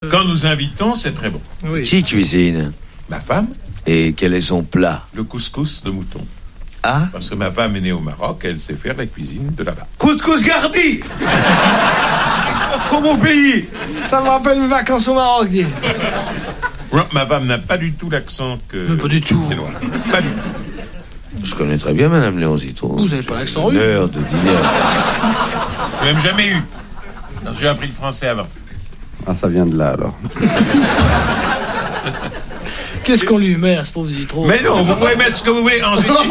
Quand nous invitons, c'est très bon. Oui. Qui cuisine? Ma femme, Et quel est son plat? le couscous de mouton. Ah? Parce que ma femme est née au Maroc, elle sait faire la cuisine de là-bas. Couscous gardi. Comme au pays. Ça me rappelle mes vacances au Maroc. Dis. Non, ma femme n'a pas du tout l'accent que... Mais pas du tout. quinois. Pas du tout. Je connais très bien Madame Léon Zitrone. Vous avez pas l'accent russe? Une heure de dîner. Je l'ai même jamais eu. Non, j'ai appris le français avant. Ah, ça vient de là, alors. Qu'est-ce qu'on lui met à ce pauvre Zitrone? Mais non, vous pouvez mettre ce que vous voulez en Gérard,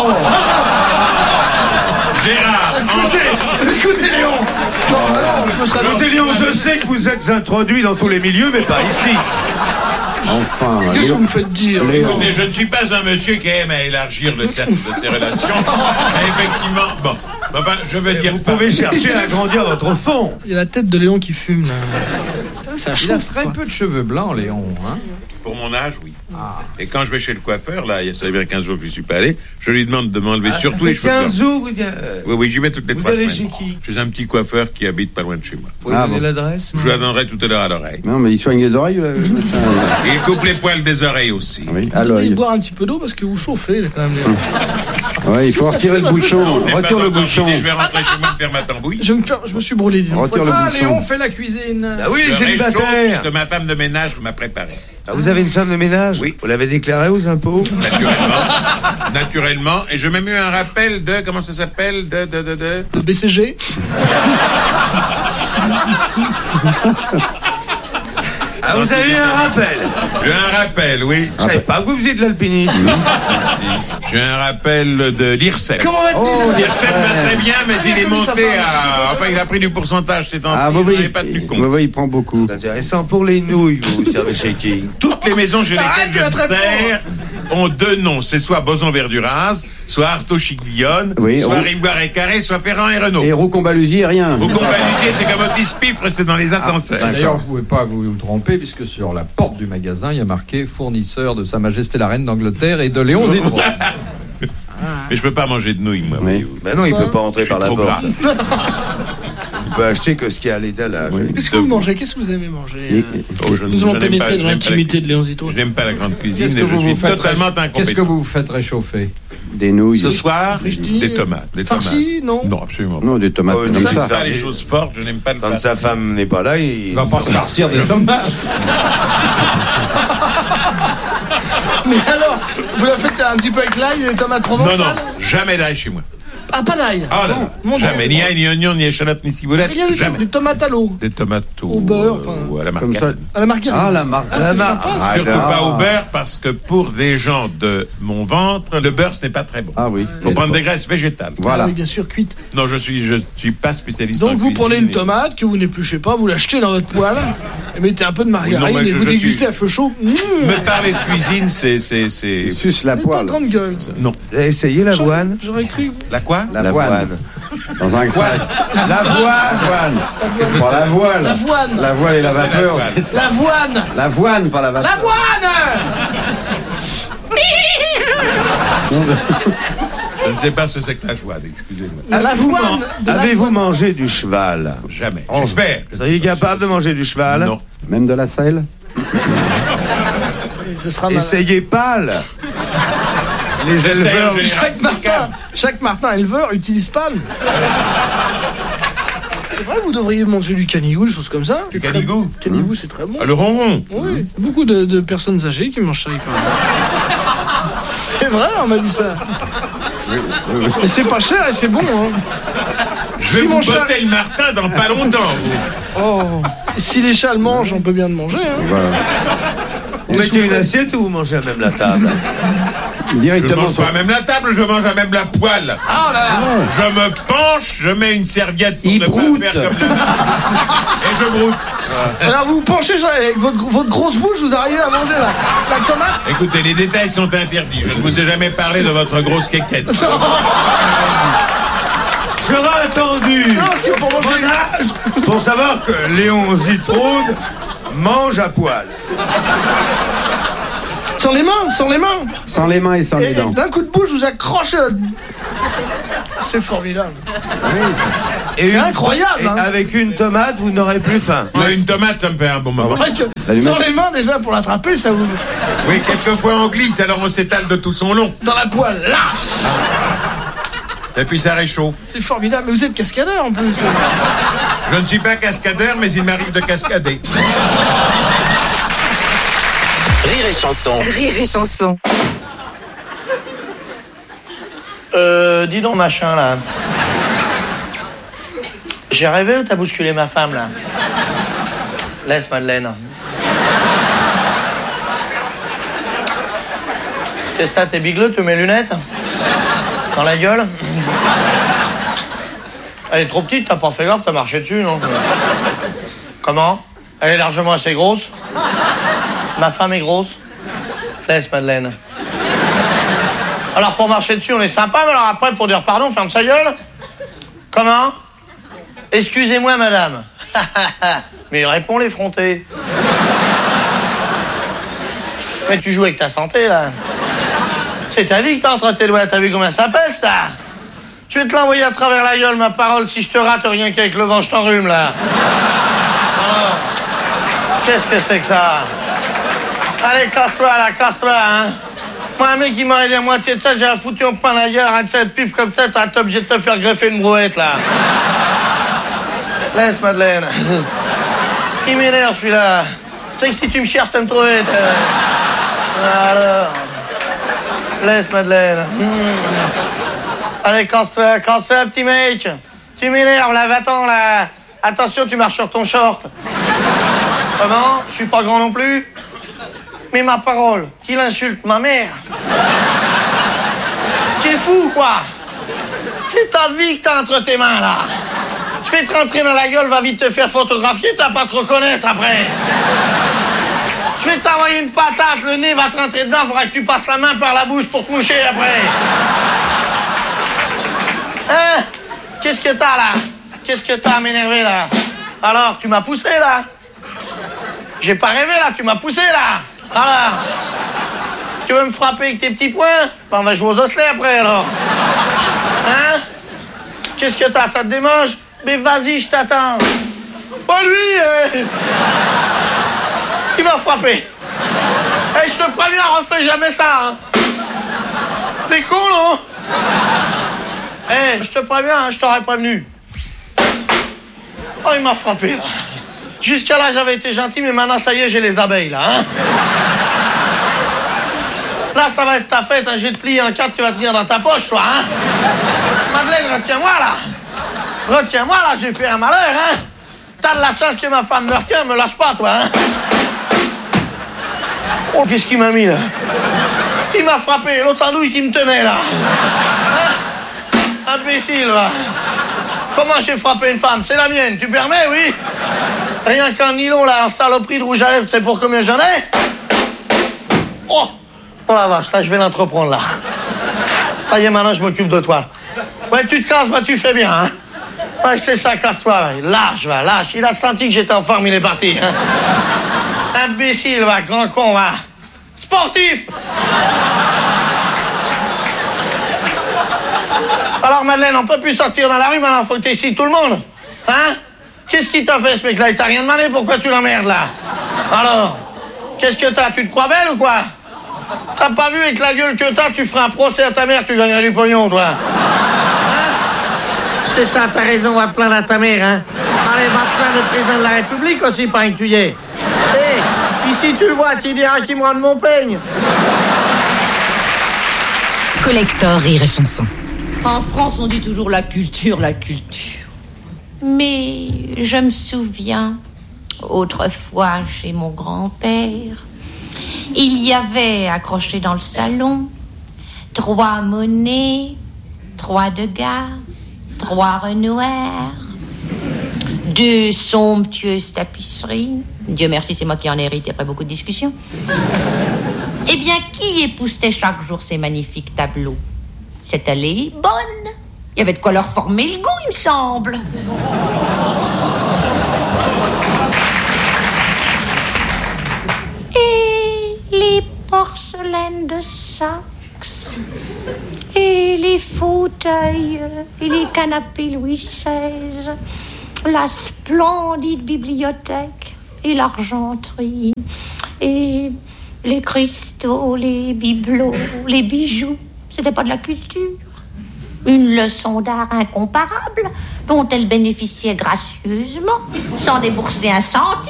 Écoutez, Léon. Non, je me serais Écoutez Léon, je sais que vous êtes introduit dans tous les milieux, mais pas ici. Enfin, Qu'est-ce que vous me faites dire? Léon. mais je ne suis pas un monsieur qui aime à élargir le cercle de ses relations. Mais effectivement, bon, enfin, je veux dire... Vous pouvez chercher à agrandir votre fond. Il y a la tête de Léon qui fume, là. Ça Il a chauffe, très quoi. peu de cheveux blancs, Léon. Hein. Pour mon âge, oui. Et quand je vais chez le coiffeur, là, ça fait bien 15 jours que je ne suis pas allé, je lui demande de m'enlever surtout les cheveux 15 blancs. jours, vous dites. Oui, j'y vais toutes les Vous 3 allez semaines. chez qui? Chez un petit coiffeur qui habite pas loin de chez moi. Vous pouvez donner l'adresse? Je la donnerai tout à l'heure à l'oreille. Non, mais il soigne les oreilles, là. Et il coupe les poils des oreilles aussi. Oui, à Vous devriez l'œil. boire un petit peu d'eau parce que vous chauffez, là, quand même, Léon. Ouais, il faut Ça retirer fume le un peu, bouchon. ça. Je n'ai Retire pas le encore bouchon. fini, je vais rentrer chez moi me faire ma tambouille. Je me suis brûlé, dis donc. Retire le Ah, bouchon. Léon fait la cuisine. Ah oui, Je réchauffe ce célibataire. que ma femme de ménage m'a préparé. Ah, vous avez une femme de ménage? Oui. Vous l'avez déclarée aux impôts? Naturellement. Et je mets eu un rappel de, comment ça s'appelle, de... Le BCG. Ah, vous avez eu un rappel? J'ai un rappel, oui. Je savais pas que vous faisiez de l'alpinisme. J'ai un rappel de l'IRSEM. Comment va-t-il? L'IRSEM va très bien, mais il est comme ça monté va. à... Enfin, il a pris du pourcentage ces temps-ci. Ah, Je n'en oui, ai pas tenu compte. il prend beaucoup. C'est intéressant. Pour les nouilles, vous servez chez qui? Toutes les maisons chez lesquelles je tu as me très sers ont deux noms. C'est soit Boson-Verduras, soit Artaud-Chiglione, Oui, soit on- Rivoire et Carré, soit Ferrand et Renault. Et Roucombalusier, rien. Au Combalusier, c'est comme Otis Piffre, c'est dans les ascenseurs. D'ailleurs, vous ne pouvez pas vous tromper, puisque sur la porte du magasin, il y a marqué fournisseur de Sa Majesté la Reine d'Angleterre et de Léon Zitrone. Mais je peux pas manger de nouilles, moi. Oui. voyez-vous. Ben non, il peut pas entrer Je suis par la trop porte. gras. Il peut acheter que ce qu'il y a à l'étalage. Oui. Qu'est-ce que vous mangez? Qu'est-ce que vous aimez manger? Et- Oh, je Nous allons n'aime pas- pénétrer je dans n'aime pas l'intimité la- de Léon Zitrone. Je n'aime pas la grande cuisine Qu'est-ce et que je vous suis vous faites totalement Qu'est-ce que incompétent. vous vous faites réchauffer? Des nouilles. Ce soir, Frichti, des tomates. Des tomates. farci, non? Non, absolument pas. Non, des tomates Oh, comme non, Je ça. n'aime pas les choses fortes, je n'aime pas le Quand farci. sa femme n'est pas là, il Il va pas se farcir des tomates. Mais alors, vous la faites un petit peu avec l'ail et les tomates provençales? Non, non, jamais d'ail chez moi. Ah, pas d'ail. Ah, Bon, non, mon jamais. Dieu. Ni ail, ni oignon, ni échalote, ni ciboulette. Rien du tout, Jamais. des tomates à l'eau. Des tomates Au beurre, enfin. ou à la Comme ça. margarine. À la margarine. Ah, la marque. Ah, c'est sympa, ça. Surtout Ah. pas au beurre, parce que pour des gens de mon ventre, le beurre, ce n'est pas très bon. Ah oui. Faut prendre des graisses végétales. Voilà. Ah oui, bien sûr, cuite. Non, je suis pas spécialiste en Donc vous cuisine prenez une et- tomate que vous n'épluchez pas, vous l'achetez dans votre poêle, et mettez un peu de margarine Oui, non, mais et je vous dégustez suis- à feu chaud. Me parler de cuisine, c'est... Il suce la Mais pas poêle. grande gueule. Non. Vous avez essayé l'avoine? J'aurais cru. La quoi? L'avoine. Dans un sac. L'avoine! Pour la voile. L'avoine. La voile et la vapeur. L'avoine. L'avoine, pas la vapeur. L'avoine. Je ne sais pas ce que c'est que la joie, excusez-moi. L'avoine. Avez-vous mangé du cheval? Jamais. J'espère. Vous seriez capable de manger du cheval? Non. Même de la selle. Ce sera malin. Essayez pâle. Les J'essaie éleveurs. en général. Chaque Martin éleveur utilise pas. C'est vrai, vous devriez manger du canigou, des choses comme ça. Du canigou? Canigou, c'est très bon. Ah, le ronron. Oui, beaucoup de personnes âgées qui mangent ça. quand même. C'est vrai, on m'a dit ça. Mais c'est pas cher et c'est bon. Hein. Je vais Si vous mon chat- botter le Martin dans pas longtemps, vous. Oh. Si les chats le mangent, on peut bien le manger. Hein. Vous mettez une assiette ou vous mangez à même la table? Je Directement mange sur. pas même la table, je mange à même la poêle. Ah là là. Je me penche, je mets une serviette pour Il ne broute. pas faire comme et je broute. Alors vous vous penchez genre, avec votre grosse bouche, vous arrivez à manger la tomate. Écoutez, les détails sont interdits. Je ne vous ai jamais parlé de votre grosse quéquette. J'aurais attendu Non, parce que pour manger... mon âge pour savoir que Léon Zitrone mange à poil. Sans les mains, sans les mains. Sans les mains et sans Et les dents. d'un coup de bouche, vous accrochez. C'est formidable. Et C'est incroyable, et hein. avec une tomate, vous n'aurez plus faim. Ouais, une tomate, ça me fait un bon moment. C'est vrai que sans les mains, déjà, pour l'attraper, ça vous... Oui, quelquefois on glisse, alors on s'étale de tout son long. Dans la poêle, là. Et puis ça réchauffe. C'est formidable. Mais vous êtes cascadeur, en plus. Je ne suis pas cascadeur, mais il m'arrive de cascader. Rire et chanson. Rire et chanson. Dis donc, machin, là. J'ai rêvé ou t'as bousculé ma femme, là? Laisse, Madeleine. Qu'est-ce que t'as, t'es bigleux, tu mets mes lunettes? Dans la gueule? Elle est trop petite, t'as pas fait gaffe, t'as marché dessus, non? Comment? Elle est largement assez grosse? Ma femme est grosse? Laisse, Madeleine. Alors, pour marcher dessus, on est sympa, mais alors après, pour dire pardon, ferme sa gueule? Comment? Excusez-moi, madame. Mais il répond l'effronté. Mais tu joues avec ta santé, là. C'est ta vie que t'as entre tes doigts. T'as vu comment ça pèse, ça? Je vais te l'envoyer à travers la gueule, ma parole. Si je te rate, rien qu'avec le vent, je t'enrhume, là. Alors, qu'est-ce que c'est que ça? Allez, casse-toi, là, casse-toi, hein. Moi, un mec qui m'aurait dit la moitié de ça, j'ai foutu au pain la gueule, un de pif comme ça, t'as obligé de te faire greffer une brouette, là. Laisse, Madeleine. Il m'énerve, celui-là. Tu sais que si tu me cherches, tu me trouver. Alors. Laisse, Madeleine. Allez, casse-toi, petit mec. Tu m'énerves, là, va-t'en, là. Attention, tu marches sur ton short. Comment? Je suis pas grand non plus. Mais ma parole, qu'il insulte ma mère. Tu es fou, quoi. C'est ta vie que t'as entre tes mains, là. Je vais te rentrer dans la gueule, va vite te faire photographier, t'as pas te reconnaître après. Je vais t'envoyer une patate, le nez va te rentrer dedans, faudra que tu passes la main par la bouche pour te moucher après. Hein? Qu'est-ce que t'as, là? Qu'est-ce que t'as à m'énerver, là? Alors, tu m'as poussé, là? J'ai pas rêvé, là, tu m'as poussé, là. Voilà. Tu veux me frapper avec tes petits poings? Ben, on va jouer aux osselets après, alors. Hein? Qu'est-ce que t'as? Ça te démange? Mais vas-y, je t'attends. Pas lui, il m'a frappé. Je te préviens, refais jamais ça, hein. T'es con, non? Je te préviens, hein, je t'aurais prévenu. Oh, il m'a frappé, là. Jusqu'à là, j'avais été gentil, mais maintenant, ça y est, j'ai les abeilles, là, hein. Là, ça va être ta fête, hein. Je vais te plier en quatre, tu vas tenir dans ta poche, toi, hein. Madeleine, retiens-moi, là. Retiens-moi, là, j'ai fait un malheur, hein. T'as de la chance que ma femme me retient, me lâche pas, toi, hein. Oh, qu'est-ce qu'il m'a mis, là? Il m'a frappé, l'autre andouille qui me tenait, là. Hein? Imbécile, va. Comment j'ai frappé une femme? C'est la mienne, tu permets, oui? Rien qu'un nylon, là, en saloperie de rouge à lèvres, c'est pour combien j'en ai? Oh! Oh la vache, là, je vais l'entreprendre, là. Ça y est, maintenant, je m'occupe de toi. Ouais, tu te casses, bah, tu fais bien, hein. Ouais, c'est ça, casse-toi, là. Lâche, va, lâche. Il a senti que j'étais en forme, il est parti, hein. Imbécile, va, grand con, va. Sportif! Alors, Madeleine, on peut plus sortir dans la rue, maintenant, faut que t'excites tout le monde. Hein? Qu'est-ce qui t'a fait, ce mec-là? Il t'a rien demandé, pourquoi tu l'emmerdes, là? Alors, qu'est-ce que t'as? Tu te crois belle ou quoi? T'as pas vu avec la gueule que t'as, tu feras un procès à ta mère, tu gagneras du pognon, toi. Hein? C'est ça, t'as raison, va te plaindre à ta mère, hein? Allez, va te plaindre au président de la République aussi, pas que tu y es. Ici, tu le vois, tu diras qu'il me rende mon peigne. Collector Rire et chanson. En France, on dit toujours la culture, la culture. Mais je me souviens, autrefois chez mon grand-père, il y avait accroché dans le salon 3 monnaies, 3 Degas, 3 Renoir, 2 somptueuses tapisseries. Dieu merci, c'est moi qui en ai hérité après beaucoup de discussions. Eh bien, qui époussetait chaque jour ces magnifiques tableaux? C'était les bonnes. Il y avait de quoi leur former le goût, il me semble. Et les porcelaines de Saxe, et les fauteuils et les canapés Louis XVI, la splendide bibliothèque et l'argenterie, et les cristaux, les bibelots, les bijoux. C'était pas de la culture. Une leçon d'art incomparable dont elle bénéficiait gracieusement, sans débourser un centime.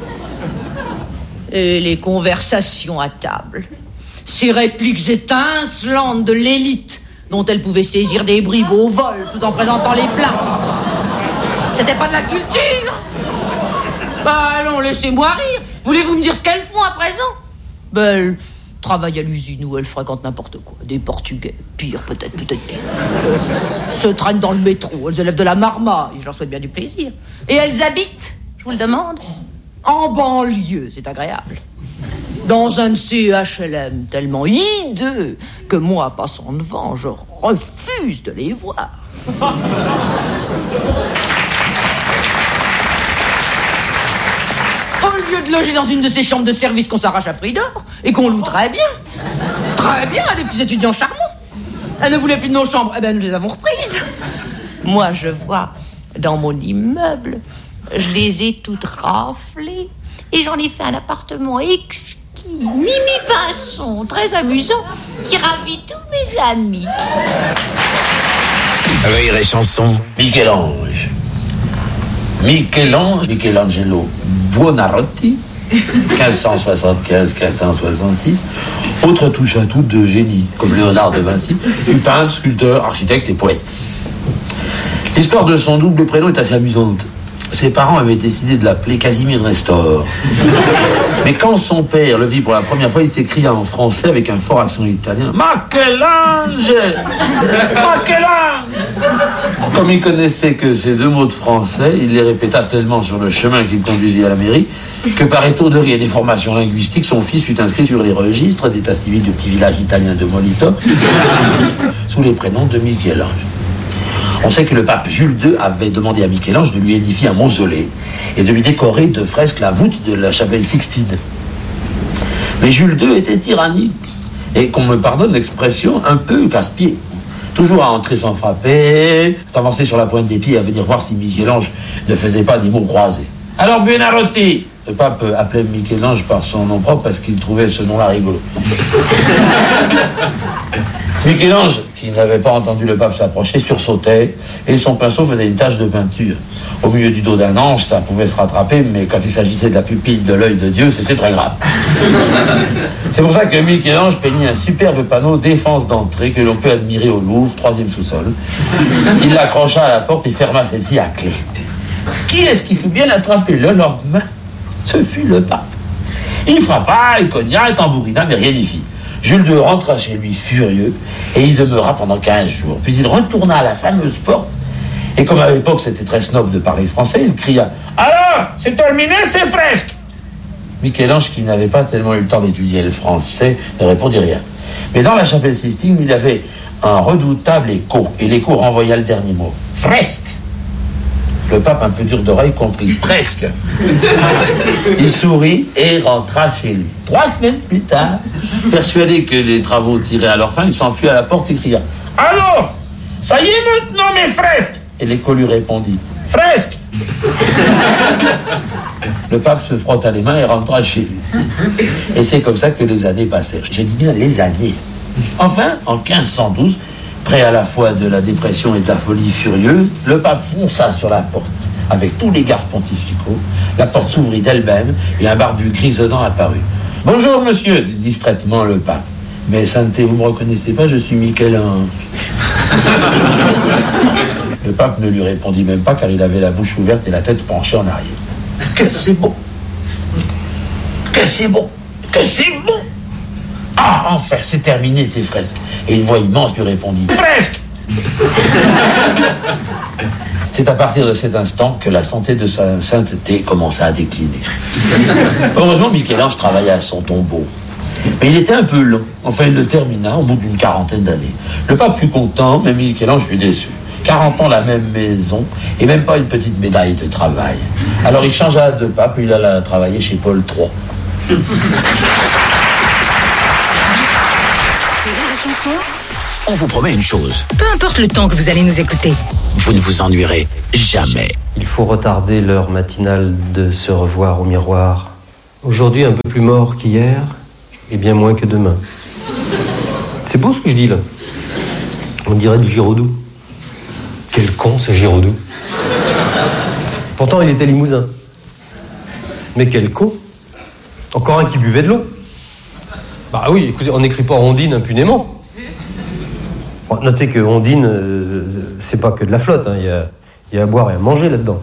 Et les conversations à table. Ces répliques étincelantes de l'élite dont elle pouvait saisir des bribes au vol tout en présentant les plats. C'était pas de la culture. Bah allons, laissez-moi rire. Voulez-vous me dire ce qu'elles font à présent? Elles travaillent à l'usine où elles fréquentent n'importe quoi. Des Portugais, pire peut-être pire. Se traînent dans le métro, elles élèvent de la marmaille, je leur souhaite bien du plaisir. Et elles habitent, je vous le demande, en banlieue, c'est agréable. Dans un de ces HLM tellement hideux que moi, passant devant, je refuse de les voir. Au lieu de loger dans une de ces chambres de service qu'on s'arrache à prix d'or et qu'on loue très bien à des petits étudiants charmants. Elles ne voulaient plus de nos chambres, eh bien nous les avons reprises. Moi, je vois, dans mon immeuble, je les ai toutes raflées et j'en ai fait un appartement exquis, Mimi Pinson, très amusant, qui ravit tous mes amis. Rire et chanson. Michelangelo Buonarroti, 1575-1566, autre touche à tout de génie, comme Léonard de Vinci, fut peintre, sculpteur, architecte et poète. L'histoire de son double prénom est assez amusante. Ses parents avaient décidé de l'appeler Casimir Nestor. Mais quand son père le vit pour la première fois, il s'écria en français avec un fort accent italien: Michel-Ange! Comme il connaissait que ces deux mots de français, il les répéta tellement sur le chemin qui le conduisit à la mairie que par étourderie et déformation linguistique, son fils fut inscrit sur les registres d'état civil du petit village italien de Molito sous les prénoms de Michel-Ange. On sait que le pape Jules II avait demandé à Michel-Ange de lui édifier un mausolée et de lui décorer de fresques la voûte de la chapelle Sixtine. Mais Jules II était tyrannique et, qu'on me pardonne l'expression, un peu casse-pied. Toujours à entrer sans frapper, s'avancer sur la pointe des pieds et à venir voir si Michel-Ange ne faisait pas des mots croisés. Alors Buonarroti! Le pape appelait Michel-Ange par son nom propre parce qu'il trouvait ce nom-là rigolo. Michel-Ange, qui n'avait pas entendu le pape s'approcher, sursautait et son pinceau faisait une tache de peinture. Au milieu du dos d'un ange, ça pouvait se rattraper, mais quand il s'agissait de la pupille de l'œil de Dieu, c'était très grave. C'est pour ça que Michel-Ange peignit un superbe panneau défense d'entrée que l'on peut admirer au Louvre, 3e sous-sol. Il l'accrocha à la porte et ferma celle-ci à clé. Qui est-ce qui fut bien attrapé le lendemain? Ce fut le pape. Il frappa, il cogna, il tambourina, mais rien n'y fit. Jules II rentra chez lui furieux et y demeura pendant 15 jours. Puis il retourna à la fameuse porte et comme à l'époque c'était très snob de parler français, il cria: alors, c'est terminé ces fresques? Michel-Ange, qui n'avait pas tellement eu le temps d'étudier le français, ne répondit rien. Mais dans la chapelle Sixtine, il y avait un redoutable écho et l'écho renvoya le dernier mot: fresque. Le pape, un peu dur d'oreille, comprit presque. Il sourit et rentra chez lui. 3 semaines plus tard, persuadé que les travaux tiraient à leur fin, il s'enfuit à la porte et cria: alors, ça y est maintenant mes fresques? Et l'écho lui répondit: fresques. Le pape se frotta les mains et rentra chez lui. Et c'est comme ça que les années passèrent. J'ai dit bien les années. Enfin, en 1512, près à la fois de la dépression et de la folie furieuse, le pape fonça sur la porte avec tous les gardes pontificaux. La porte s'ouvrit d'elle-même et un barbu grisonnant apparut. « Bonjour, monsieur », dit distraitement le pape. « Mais sainteté, vous ne me reconnaissez pas, je suis Michel-Ange. » Le pape ne lui répondit même pas car il avait la bouche ouverte et la tête penchée en arrière. « Que c'est beau! Que c'est beau! Que c'est beau! Ah, enfin, c'est terminé ces fresques. » Et une voix immense lui répondit: fresques. C'est à partir de cet instant que la santé de sa sainteté commença à décliner. Heureusement, Michel-Ange travaillait à son tombeau. Mais il était un peu lent. Enfin, il le termina au bout d'une 40aine d'années. Le pape fut content, mais Michel-Ange fut déçu. 40 ans la même maison, et même pas une petite médaille de travail. Alors il changea de pape, il alla travailler chez Paul III. Chanson, on vous promet une chose. Peu importe le temps que vous allez nous écouter. Vous ne vous ennuierez jamais. Il faut retarder l'heure matinale de se revoir au miroir. Aujourd'hui, un peu plus mort qu'hier, et bien moins que demain. C'est beau ce que je dis là. On dirait du Giraudoux. Quel con ce Giraudoux. Pourtant, il était limousin. Mais quel con. Encore un qui buvait de l'eau. Bah oui, écoutez, on n'écrit pas Ondine impunément. Bon, notez que Ondine, c'est pas que de la flotte, hein. Il y a à boire et à manger là-dedans.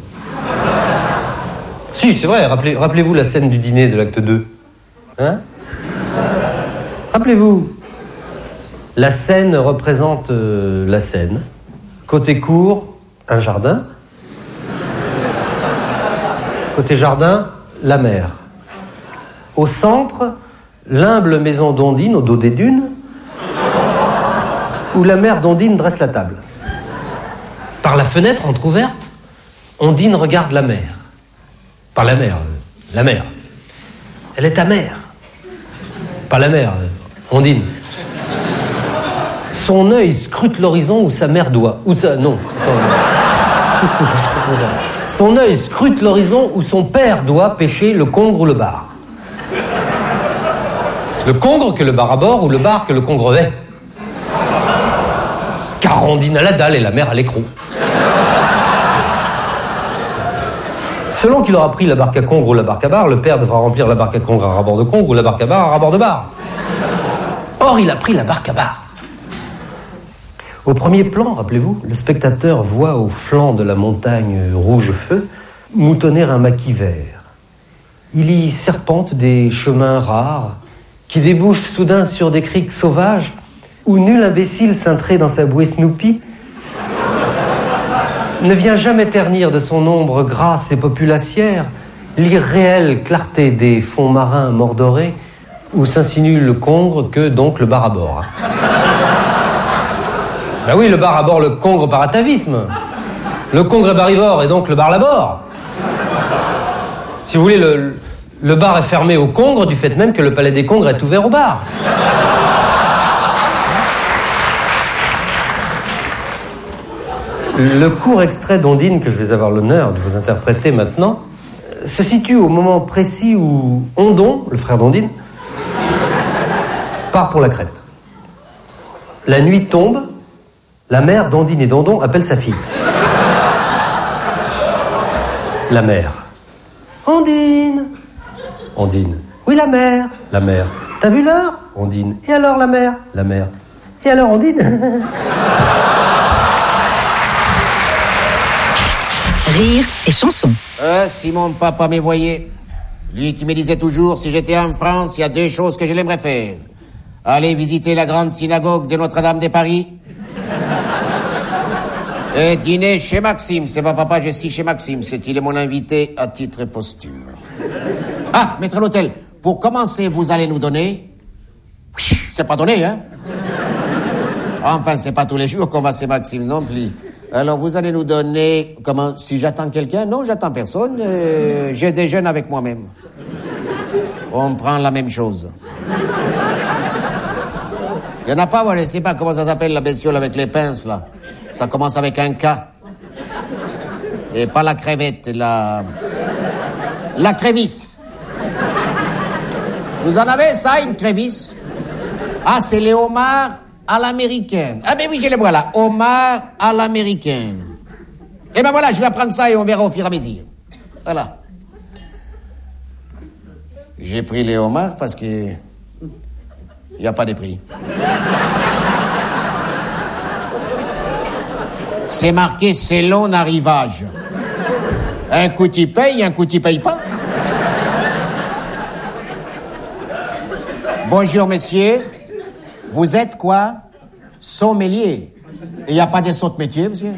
Si, c'est vrai, rappelez-vous la scène du dîner de l'acte 2. Hein? Rappelez-vous. La scène représente la Seine. Côté cour, un jardin. Côté jardin, la mer. Au centre, l'humble maison d'Ondine au dos des dunes, où la mère d'Ondine dresse la table. Par la fenêtre entrouverte, Ondine regarde la mer. Pas la mer, la mer. Elle est amère. Pas la mer, Ondine. Son œil scrute l'horizon où sa mère doit. Où ça. Non. Qu'est-ce que c'est? Son œil scrute l'horizon où son père doit pêcher le congre ou le bar. Le congre que le bar à bord ou le bar que le congre est. Car Ondine a la dalle et la mère à l'écrou. Selon qu'il aura pris la barque à congre ou la barque à bar, le père devra remplir la barque à congre à rabord de congre ou la barque à bar à rabord de bar. Or, il a pris la barque à bar. Au premier plan, rappelez-vous, le spectateur voit au flanc de la montagne rouge-feu moutonner un maquis vert. Il y serpente des chemins rares qui débouchent soudain sur des criques sauvages où nul imbécile cintré dans sa bouée Snoopy ne vient jamais ternir de son ombre grasse et populacière l'irréelle clarté des fonds marins mordorés où s'insinue le congre que donc le bar à bord. Ben oui, le bar à bord, le congre par atavisme. Le congre est barivore et donc le bar là-bord. Si vous voulez, le bar est fermé au congre du fait même que le palais des congres est ouvert au bar. Le court extrait d'Ondine que je vais avoir l'honneur de vous interpréter maintenant se situe au moment précis où Ondon, le frère d'Ondine, part pour la Crète. La nuit tombe, la mère d'Ondine et d'Ondon appelle sa fille. La mère. Ondine. Ondine. Oui, la mère. La mère. T'as vu l'heure? Ondine. Et alors la mère? La mère. Et alors Ondine? Rire et chanson. Si mon papa me voyait, lui qui me disait toujours, si j'étais en France, il y a 2 choses que je l'aimerais faire. Aller visiter la grande synagogue de Notre-Dame de Paris et dîner chez Maxime. C'est pas papa, je suis chez Maxime. Il est mon invité à titre posthume. Ah, maître l'hôtel, pour commencer, vous allez nous donner... C'est pas donné, hein? Enfin, c'est pas tous les jours qu'on va chez Maxime non plus. Alors, vous allez nous donner... Comment? Si j'attends quelqu'un? Non, j'attends personne. Je déjeune avec moi-même. On prend la même chose. Il n'y en a pas, je ne sais pas comment ça s'appelle, la bestiole avec les pinces, là. Ça commence avec un K. Et pas la crevette, la crévisse. Vous en avez, ça, une crévisse? Ah, c'est les homards à l'américaine. Ah, ben oui, je les vois là. Homards à l'américaine. Eh ben voilà, je vais prendre ça et on verra au fur et à mesure. Voilà. J'ai pris les homards parce que... il n'y a pas de prix. C'est marqué selon arrivage. Un coup tu payes, un coup tu payes pas. Bonjour, monsieur. Vous êtes quoi? Sommelier. Il n'y a pas de saut de métier, monsieur?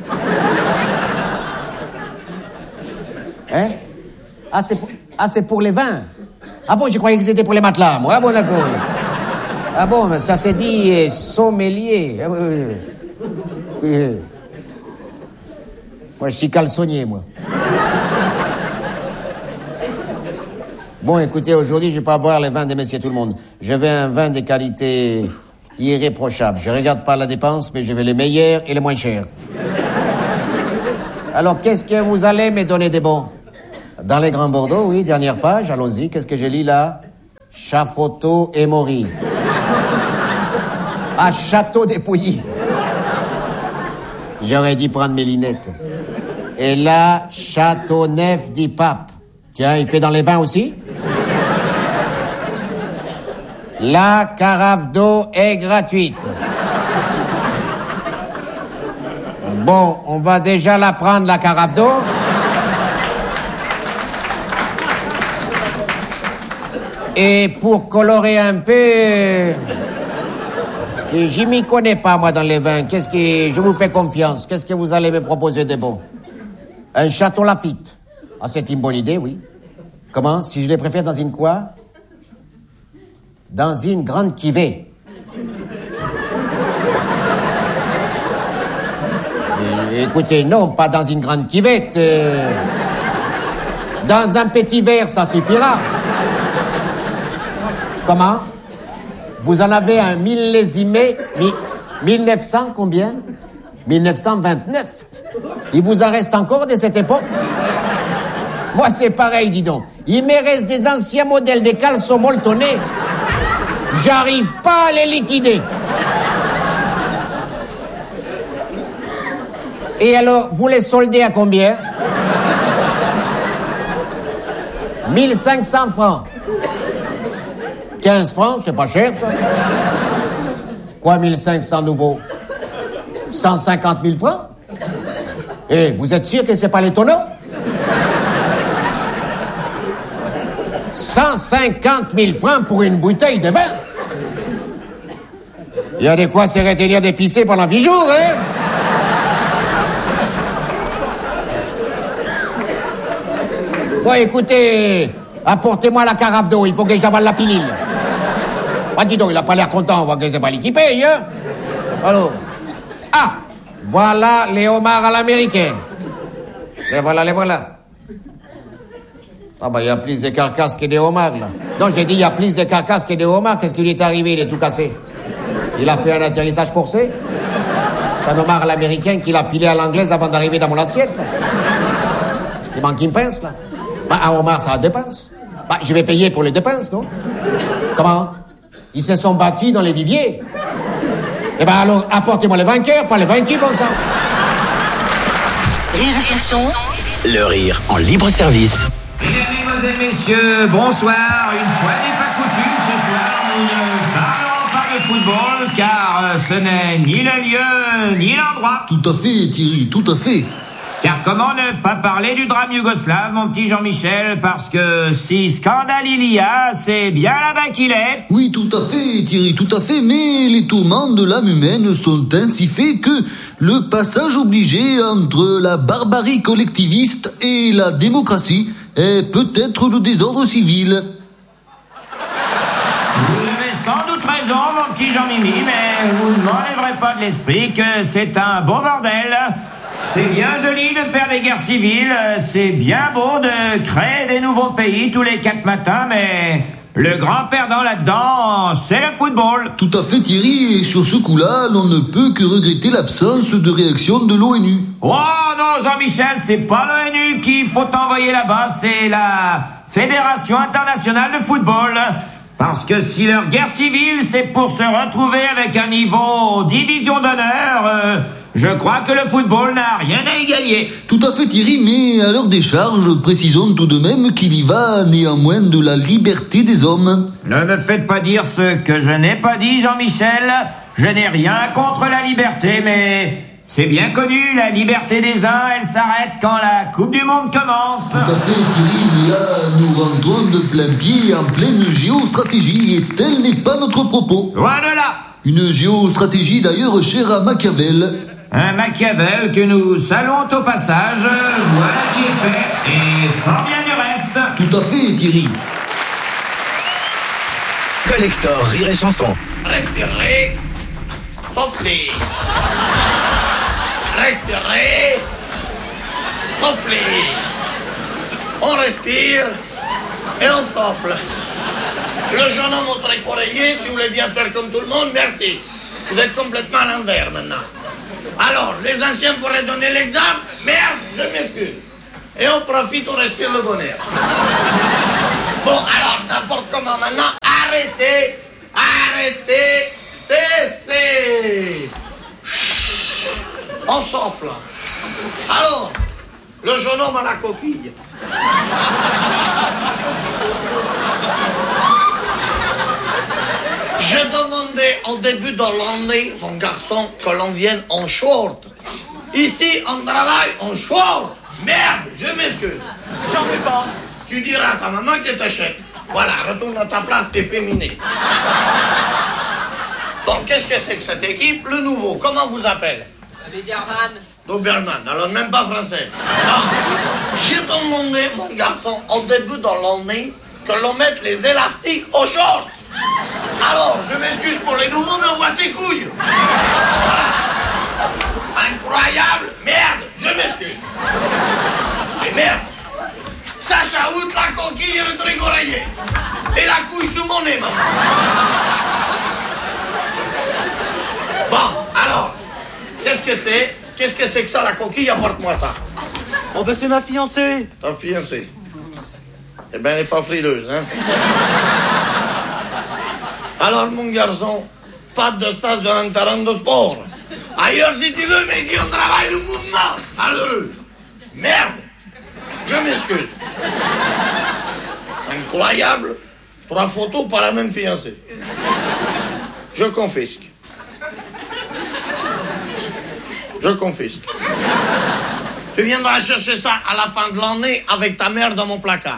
Hein? Ah, c'est pour les vins. Ah bon, je croyais que c'était pour les matelas, moi. Ah bon, d'accord. Ah bon, mais ça s'est dit sommelier. Ah, oui. Moi, je suis caleçonnier, moi. Bon, écoutez, aujourd'hui, je ne vais pas boire les vins de Messieurs Tout-le-Monde. Je veux un vin de qualité Irréprochable. Je regarde pas la dépense, mais je veux les meilleurs et les moins chers. Alors, qu'est-ce que vous allez me donner des bons? Dans les Grands Bordeaux, oui, dernière page, allons-y. Qu'est-ce que je lis là? Chafoto et Maury. Ah, Château des Pouilly. J'aurais dû prendre mes lunettes. Et là, Châteauneuf du Pape. Tiens, il fait dans les vins aussi? La carafe d'eau est gratuite. Bon, on va déjà la prendre, la carafe d'eau. Et pour colorer un peu... j'y m'y connais pas, moi, dans les vins. Je vous fais confiance. Qu'est-ce que vous allez me proposer de bon? Un Château Lafite. Ah, c'est une bonne idée, oui. Comment? Si je les préfère dans une quoi? Dans une grande cuvée. Écoutez, non, pas dans une grande cuvette. Dans un petit verre, ça suffira. Comment? Vous en avez un millésimé, 1900 combien? 1929. Il vous en reste encore de cette époque? Moi, c'est pareil, dis donc. Il me reste des anciens modèles de caleçons molletonnés. J'arrive pas à les liquider. Et alors, vous les soldez à combien? 1500 francs. 15 francs, c'est pas cher, ça. Quoi, 1500 nouveaux? 150 000 francs? Et vous êtes sûr que c'est pas les tonneaux? 150 000 francs pour une bouteille de vin? Il y a de quoi se retenir de pisser pendant 8 jours, hein? Bon, écoutez, apportez-moi la carafe d'eau, il faut que j'avale la pilule. Ah, dis donc, il a pas l'air content, on voit que c'est pas lui qui paye, hein? Alors, ah, voilà les homards à l'américaine. Les voilà, les voilà. Ah bah, il y a plus de carcasses que des homards, là. Non, j'ai dit, il y a plus de carcasses que des homards. Qu'est-ce qui lui est arrivé? Il est tout cassé. Il a fait un atterrissage forcé. C'est un homard à l'américaine qu'il a pilé à l'anglaise avant d'arriver dans mon assiette, là. Il manque une pince, là. Bah, un homard, ça a deux pinces. Bah, je vais payer pour les deux pinces, non? Comment? Ils se sont battus dans les viviers. Eh ben alors, apportez-moi les vainqueurs, pas les vaincus, bon sang. Rire et chanson. Le rire en libre service. Mesdames et messieurs, bonsoir. Une fois n'est pas coutume, ce soir, nous ne parlerons pas de football, car ce n'est ni le lieu, ni l'endroit. Tout à fait, Thierry, tout à fait. Car comment ne pas parler du drame yougoslave, mon petit Jean-Michel, parce que si scandale il y a, c'est bien là-bas qu'il est. Oui, tout à fait, Thierry, tout à fait, mais les tourments de l'âme humaine sont ainsi faits que le passage obligé entre la barbarie collectiviste et la démocratie est peut-être le désordre civil. Vous avez sans doute raison, mon petit Jean-Mimi, mais vous ne m'enlèverez pas de l'esprit que c'est un beau bordel. C'est bien joli de faire des guerres civiles, c'est bien beau de créer des nouveaux pays tous les 4 matins, mais le grand perdant là-dedans, c'est le football. Tout à fait, Thierry, et sur ce coup-là, l'on ne peut que regretter l'absence de réaction de l'ONU. Oh non, Jean-Michel, c'est pas l'ONU qu'il faut envoyer là-bas, c'est la Fédération internationale de football. Parce que si leur guerre civile, c'est pour se retrouver avec un niveau division d'honneur, je crois que le football n'a rien à y gagner. Tout à fait, Thierry, mais à leur décharge, précisons tout de même qu'il y va néanmoins de la liberté des hommes. Ne me faites pas dire ce que je n'ai pas dit, Jean-Michel. Je n'ai rien contre la liberté, mais c'est bien connu, la liberté des uns, elle s'arrête quand la Coupe du Monde commence. Tout à fait, Thierry, mais là, nous rentrons de plein pied en pleine géostratégie, et tel n'est pas notre propos. Loin de là. Une géostratégie d'ailleurs chère à Machiavel. Un Machiavel que nous saluons au passage, voilà qui est fait, et fort bien du reste. Tout à fait, Thierry. Collector Rire et Chanson. Respirez, soufflez. Respirez, soufflez. On respire et on souffle. Le jeune homme au trait oreiller, si vous voulez bien faire comme tout le monde, merci. Vous êtes complètement à l'envers maintenant. Alors, les anciens pourraient donner l'exemple. Merde, je m'excuse. Et on profite, on respire le bon air. Bon, alors, n'importe comment maintenant, arrêtez, cessez. On s'offre. Alors, le jeune homme à la coquille. Je demandais au début de l'année, mon garçon, que l'on vienne en short. Ici, on travaille en short. Merde, je m'excuse. J'en veux pas. Tu diras à ta maman qu'elle t'achète. Voilà, retourne à ta place efféminée. Bon, qu'est-ce que c'est que cette équipe? Le nouveau, comment vous appelle? Doberman. Doberman, alors même pas français. Non. J'ai demandé, mon garçon, au début de l'année, que l'on mette les élastiques aux shorts. Alors, je m'excuse pour les nouveaux, mais on voit tes couilles. Voilà. Incroyable. Merde, je m'excuse. Mais merde. Ça chaoute la coquille et le truc oreiller. Et la couille sous mon nez, maman. Bon, alors, qu'est-ce que c'est? Qu'est-ce que c'est que ça, la coquille? Apporte-moi ça. Oh ben c'est ma fiancée. Ta fiancée? Eh ben, elle n'est pas frileuse, hein? Alors, mon garçon, pas de sas d'un terrain de sport. Ailleurs, si tu veux, mais ici, on travaille le mouvement. Malheureux. Merde. Je m'excuse. Incroyable. 3 photos par la même fiancée. Je confisque. Je confisque. Tu viendras chercher ça à la fin de l'année avec ta mère dans mon placard.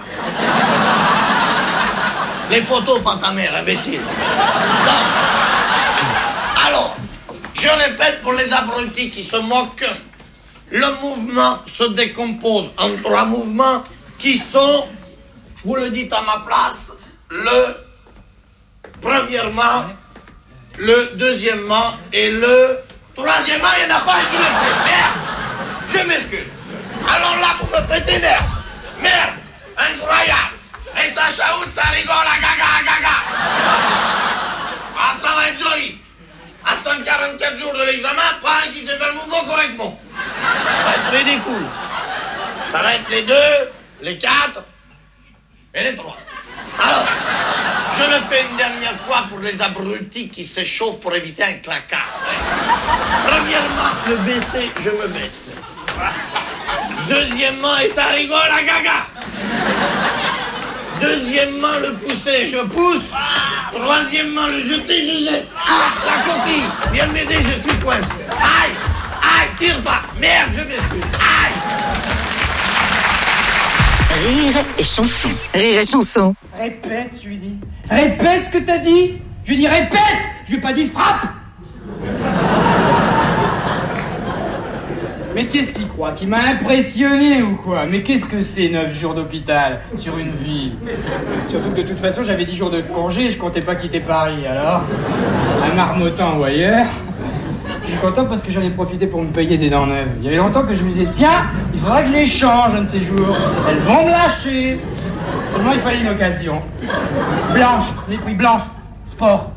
Les photos, pas ta mère, imbécile. Non. Alors, je répète pour les abrutis qui se moquent, le mouvement se décompose en 3 mouvements qui sont, vous le dites à ma place, le premièrement, le deuxièmement et le troisièmement, il n'y en a pas un qui le fait. Merde, je m'excuse. Alors là, vous me faites énerve. Merde, incroyable. Et ça chaoute, ça rigole, à gaga. Ah, ça va être joli. À 144 jours de l'examen, pas un qui sait faire le mouvement correctement. Ça va être ridicule. Ça va être les 2, les 4 et les 3. Alors, je le fais une dernière fois pour les abrutis qui s'échauffent pour éviter un placard. Premièrement, le baisser, je me baisse. Deuxièmement, et ça rigole, à gaga. Deuxièmement, le pousser, je pousse. Troisièmement, le jeter, je jette. Ah, la coquille, viens m'aider, je suis coincé. Aïe, tire pas. Merde, je m'excuse. Aïe. Rire et chanson. Rire et chanson. Répète, je lui dis. Répète ce que t'as dit. Je lui dis répète. Je lui ai pas dit frappe. Mais qu'est-ce qu'il croit? Qu'il m'a impressionné ou quoi? Mais qu'est-ce que c'est 9 jours d'hôpital sur une vie? Surtout que de toute façon j'avais 10 jours de congé, je comptais pas quitter Paris, alors à Marmottan ou ailleurs. Je suis content parce que j'en ai profité pour me payer des dents neuves. Il y avait longtemps que je me disais tiens, il faudra que je les change un de ces jours. Elles vont me lâcher. Seulement il fallait une occasion. Blanche, c'est des prix blanches. Sport.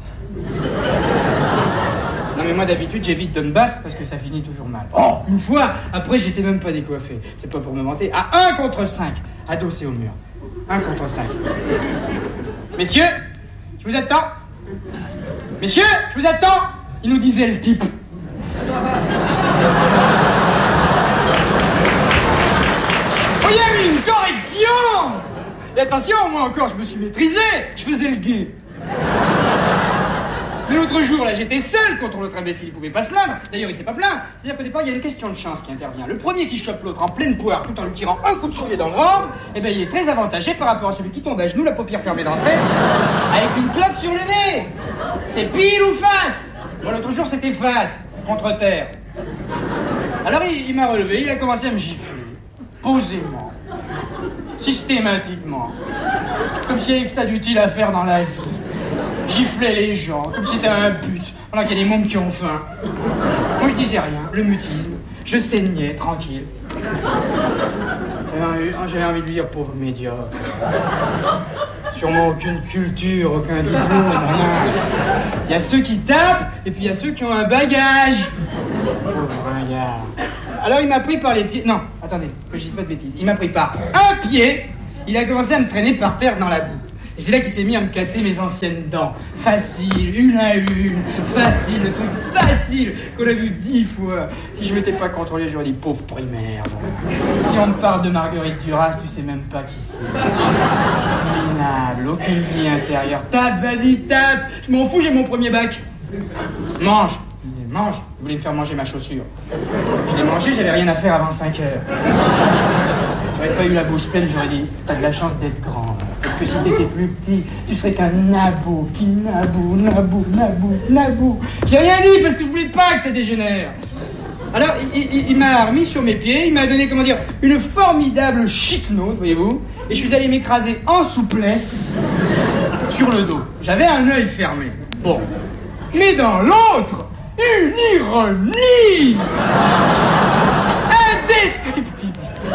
Non mais moi d'habitude j'évite de me battre parce que ça finit toujours mal. Oh, une fois, après j'étais même pas décoiffé. C'est pas pour me vanter. À 1 contre 5, adossé au mur. 1 contre 5. Messieurs, je vous attends. Messieurs, je vous attends. Il nous disait le type. Oh, il y a eu une correction. Et attention, moi encore je me suis maîtrisé. Je faisais le gay. Mais l'autre jour, là, j'étais seul contre l'autre imbécile, il pouvait pas se plaindre. D'ailleurs, il s'est pas plaint. C'est-à-dire qu'au départ, il y a une question de chance qui intervient. Le premier qui chope l'autre en pleine poire, tout en lui tirant un coup de soulier dans le ventre, eh ben, il est très avantagé par rapport à celui qui tombe à genoux, la paupière fermée d'entrée, avec une cloque sur le nez. C'est pile ou face. Bon, l'autre jour, c'était face, contre terre. Alors, il m'a relevé, il a commencé à me gifler. Posément. Systématiquement. Comme s'il y avait que ça d'utile à faire dans la vie. Gifler les gens, comme si c'était un but, pendant qu'il y a des mômes qui ont faim. Moi, je disais rien, le mutisme. Je saignais, tranquille. J'avais envie de lui dire, pauvre médiocre. Sûrement aucune culture, aucun diplôme, rien. Il y a ceux qui tapent, et puis il y a ceux qui ont un bagage. Pauvre ringard. Alors il m'a pris par les pieds... Non, attendez, que je dise pas de bêtises. Il m'a pris par un pied, il a commencé à me traîner par terre dans la boue. Et c'est là qu'il s'est mis à me casser mes anciennes dents. Facile, une à une, facile, le truc facile qu'on a vu 10 fois. Si je m'étais pas contrôlé, j'aurais dit pauvre primaire. Si on me parle de Marguerite Duras, tu sais même pas qui c'est. Minable, aucune vie intérieure. Tape, vas-y, tape. Je m'en fous, j'ai mon premier bac. Mange. Mange. Vous voulez me faire manger ma chaussure. Je l'ai mangé, j'avais rien à faire avant 5 heures. J'aurais pas eu la bouche pleine, j'aurais dit, t'as de la chance d'être grand. Parce que si t'étais plus petit, tu serais qu'un nabou, petit nabou. J'ai rien dit parce que je voulais pas que ça dégénère. Alors, il m'a remis sur mes pieds, il m'a donné, comment dire, une formidable chiquenaude, voyez-vous. Et je suis allé m'écraser en souplesse sur le dos. J'avais un œil fermé. Bon. Mais dans l'autre, une ironie indescriptible.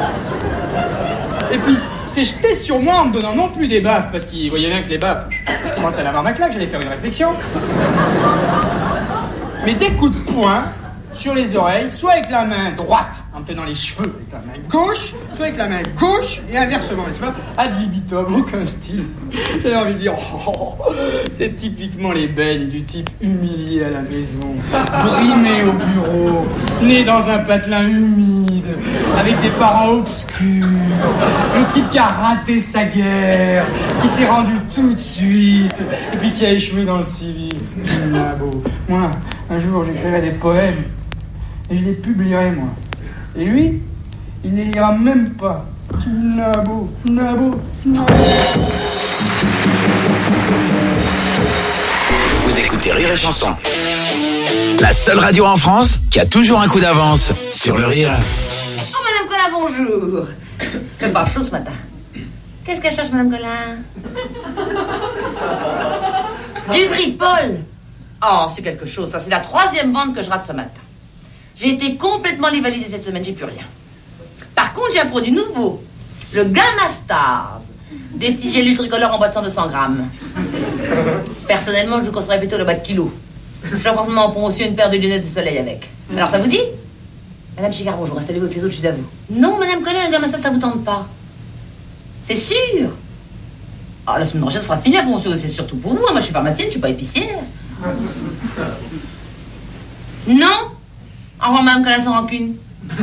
Et puis, c'est jeté sur moi en me donnant non plus des baffes, parce qu'il voyait bien que les baffes, je commençais à avoir ma claque, j'allais faire une réflexion. Mais des coups de poing sur les oreilles, soit avec la main droite, en me tenant les cheveux, avec la main gauche, soit avec la main gauche, et inversement, n'est-ce pas? Ad libitum, aucun style. J'ai envie de dire, oh, c'est typiquement les bêtes du type humilié à la maison, brimé au bureau, né dans un patelin humide, avec des parents obscurs, le type qui a raté sa guerre, qui s'est rendu tout de suite, et puis qui a échoué dans le civil. Moi, un jour, j'écrirai des poèmes, et je les publierai, moi. Et lui, il ne les lira même pas. Nabo. Vous écoutez Rire et Chanson. La seule radio en France qui a toujours un coup d'avance sur le rire. Oh, Madame Collin, bonjour. Quelle pas chaud ce matin. Qu'est-ce qu'elle cherche, Madame Collin? Du Bripol. Oh, c'est quelque chose, ça. C'est la 3e vente que je rate ce matin. J'ai été complètement lévalisée cette semaine, j'ai plus rien. Par contre, j'ai un produit nouveau. Le Gamma Stars. Des petits gélules tricolores en boîte de 100 200 grammes. Personnellement, je consommerais plutôt le boîte de kilo. J'ai forcément en promotion une paire de lunettes de soleil avec. Alors, ça vous dit? Madame Chigard, bonjour, installez-vous avec les autres, je suis à vous. Non, Madame Collin, le Gamma Stars, ça vous tente pas. C'est sûr. Ah, la semaine prochaine, ça sera fini la promotion, c'est surtout pour vous. Moi, je suis pharmacienne, je suis pas épicière. Non? Au revoir, Madame Collin, sans rancune.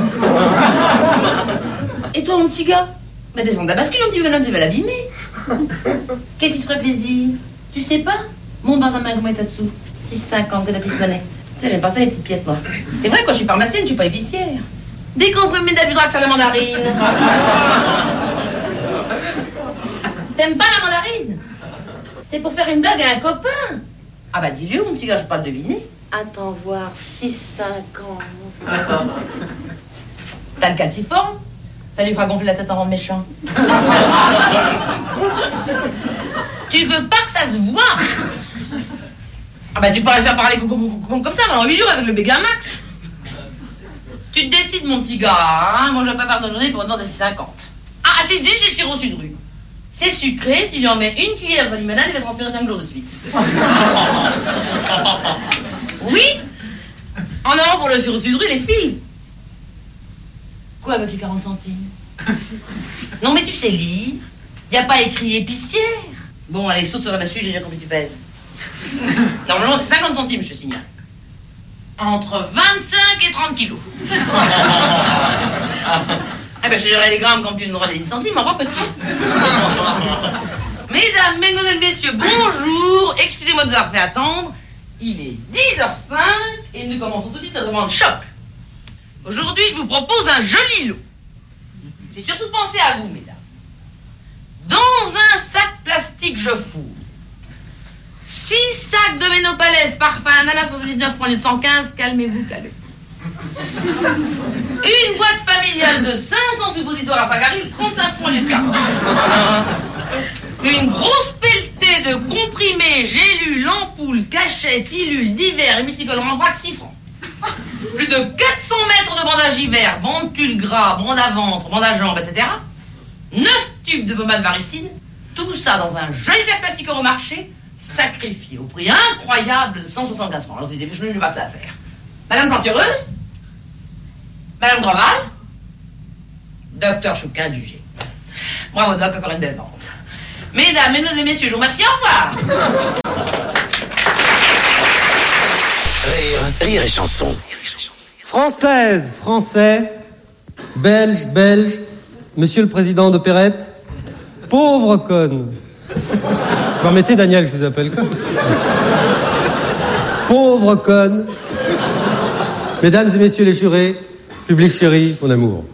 Et toi, mon petit gars? Bah, descends de la bascule, mon petit bonhomme, tu vas l'abîmer. Qu'est-ce qui te ferait plaisir? Tu sais pas? Mon Benjamin, comment est à dessous? 6,50, que ta petite monnaie. Tu sais, j'aime pas ça, les petites pièces, moi. C'est vrai, quand je suis pharmacienne, je suis pas épicière. Décomprimé d'Abudrax à la mandarine. T'aimes pas la mandarine? C'est pour faire une blague à un copain. Ah bah dis-lui, mon petit gars, je peux pas le deviner. Attends voir, 6,50. T'as le calciforme? Ça lui fera gonfler la tête en rendre méchant. Tu veux pas que ça se voit? Ah bah tu pourrais faire parler comme ça pendant 8 jours avec le Bégamax. Tu te décides, mon petit gars, hein? Moi je vais pas faire de journée pour demander 6,50. Ah, 6,10, j'ai sirop sudru. C'est sucré, tu lui en mets une cuillère dans sa limonade, il va transpirer 5 jours de suite. Oui? En avant pour le sirop sudru, les filles. Quoi avec les 40 centimes? Non mais tu sais lire. Y a pas écrit épicière. Bon, allez, saute sur la massue, j'ai dire combien tu pèses. Normalement, c'est 50 centimes, je te signale. Entre 25 et 30 kilos. Eh ben, je te dirai les grammes quand tu nous auras les 10 centimes, au revoir, petit. Mesdames, mesdemoiselles, messieurs, bonjour. Excusez-moi de vous avoir fait attendre. Il est 10h05 et nous commençons tout de suite notre moment de choc. Aujourd'hui, je vous propose un joli lot. J'ai surtout pensé à vous, mesdames. Dans un sac plastique, je fous 6 sacs de Ménopalès, parfum, ananas 79 francs, 115, calmez-vous, Une boîte familiale de 500 suppositoires à Sagaril, 35 francs le quart. Une grosse pelletée de comprimés, gélules, ampoules, cachets, pilules, divers et multicolores en vrac, 6 francs. Plus de 400 mètres de bandage hiver, bande tulle gras, bande à ventre, bande à jambes, etc. 9 tubes de pommade varicide, Tout ça dans un joli sac plastique au marché, sacrifié au prix incroyable de 175 francs. Alors, je n'ai pas que ça à faire. Madame Plantureuse, Madame Grandval, Docteur Chouquin du G. Bravo, Doc, encore une belle vente. Mesdames, mesdemoiselles et messieurs, je vous remercie, au revoir. Rire et chanson. Française, Français, Belge, Belge, Monsieur le Président d'Opérette, pauvre conne. Vous permettez, Daniel, je vous appelle conne. Pauvre conne. Mesdames et messieurs les jurés, public chéri, mon amour.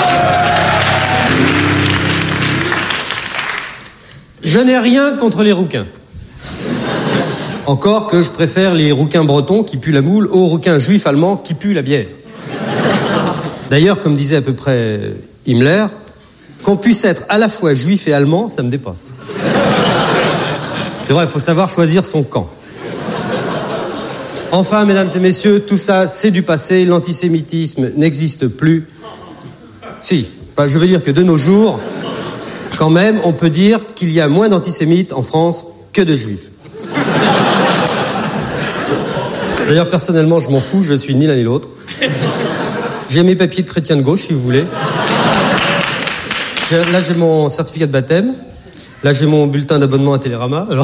Je n'ai rien contre les rouquins. Encore que je préfère les rouquins bretons qui puent la moule aux rouquins juifs allemands qui puent la bière. D'ailleurs, comme disait à peu près Himmler, qu'on puisse être à la fois juif et allemand, ça me dépasse. C'est vrai, il faut savoir choisir son camp. Enfin, mesdames et messieurs, tout ça, c'est du passé. L'antisémitisme n'existe plus. Si, enfin, je veux dire que de nos jours, quand même, on peut dire qu'il y a moins d'antisémites en France que de juifs. D'ailleurs, personnellement, je m'en fous, je suis ni l'un ni l'autre. J'ai mes papiers de chrétien de gauche, si vous voulez. Là, j'ai mon certificat de baptême. Là, j'ai mon bulletin d'abonnement à Télérama. Alors...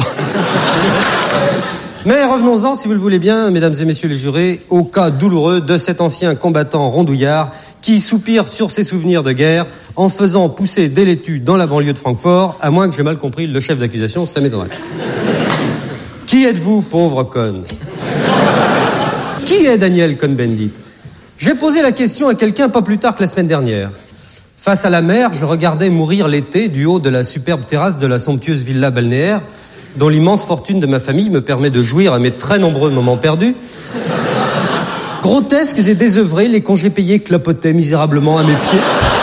Mais revenons-en, si vous le voulez bien, mesdames et messieurs les jurés, au cas douloureux de cet ancien combattant rondouillard qui soupire sur ses souvenirs de guerre en faisant pousser des laitues dans la banlieue de Francfort, à moins que j'ai mal compris le chef d'accusation, ça m'étonnerait. Qui êtes-vous, pauvre conne? Qui est Daniel Cohn-Bendit? J'ai posé la question à quelqu'un pas plus tard que la semaine dernière. Face à la mer, je regardais mourir l'été du haut de la superbe terrasse de la somptueuse villa balnéaire, dont l'immense fortune de ma famille me permet de jouir à mes très nombreux moments perdus. Grotesques et désœuvrés, les congés payés clopotaient misérablement à mes pieds.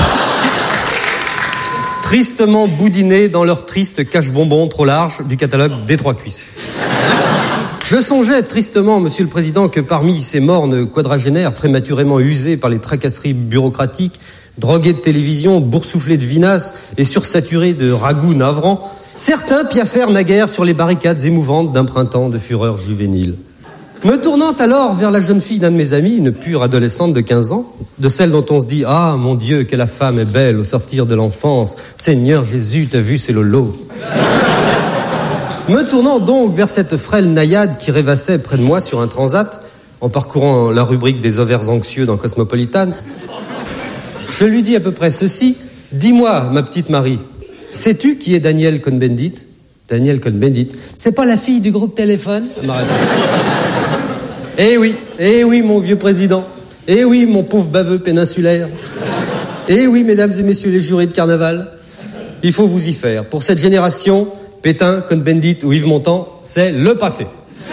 Tristement boudinés dans leur triste cache-bonbon trop large du catalogue des Trois Cuisses. Je songeais tristement, Monsieur le Président, que parmi ces mornes quadragénaires prématurément usés par les tracasseries bureaucratiques, drogués de télévision, boursouflés de vinasse et sursaturés de ragoûts navrants, certains piaffèrent naguère sur les barricades émouvantes d'un printemps de fureur juvénile. Me tournant alors vers la jeune fille d'un de mes amis, une pure adolescente de 15 ans, de celle dont on se dit « Ah, mon Dieu, que la femme est belle au sortir de l'enfance. Seigneur Jésus, t'as vu, c'est Lolo. » Me tournant donc vers cette frêle naïade qui rêvassait près de moi sur un transat, en parcourant la rubrique des ovaires anxieux dans Cosmopolitan, je lui dis à peu près ceci. « Dis-moi, ma petite Marie, sais-tu qui est Daniel Cohn-Bendit ?» Daniel Cohn-Bendit, c'est pas la fille du groupe Téléphone? Eh oui, mon vieux président. Eh oui, mon pauvre baveux péninsulaire. Eh oui, mesdames et messieurs les jurés de carnaval. Il faut vous y faire. Pour cette génération, Pétain, Cohn-Bendit ou Yves Montand, c'est le passé.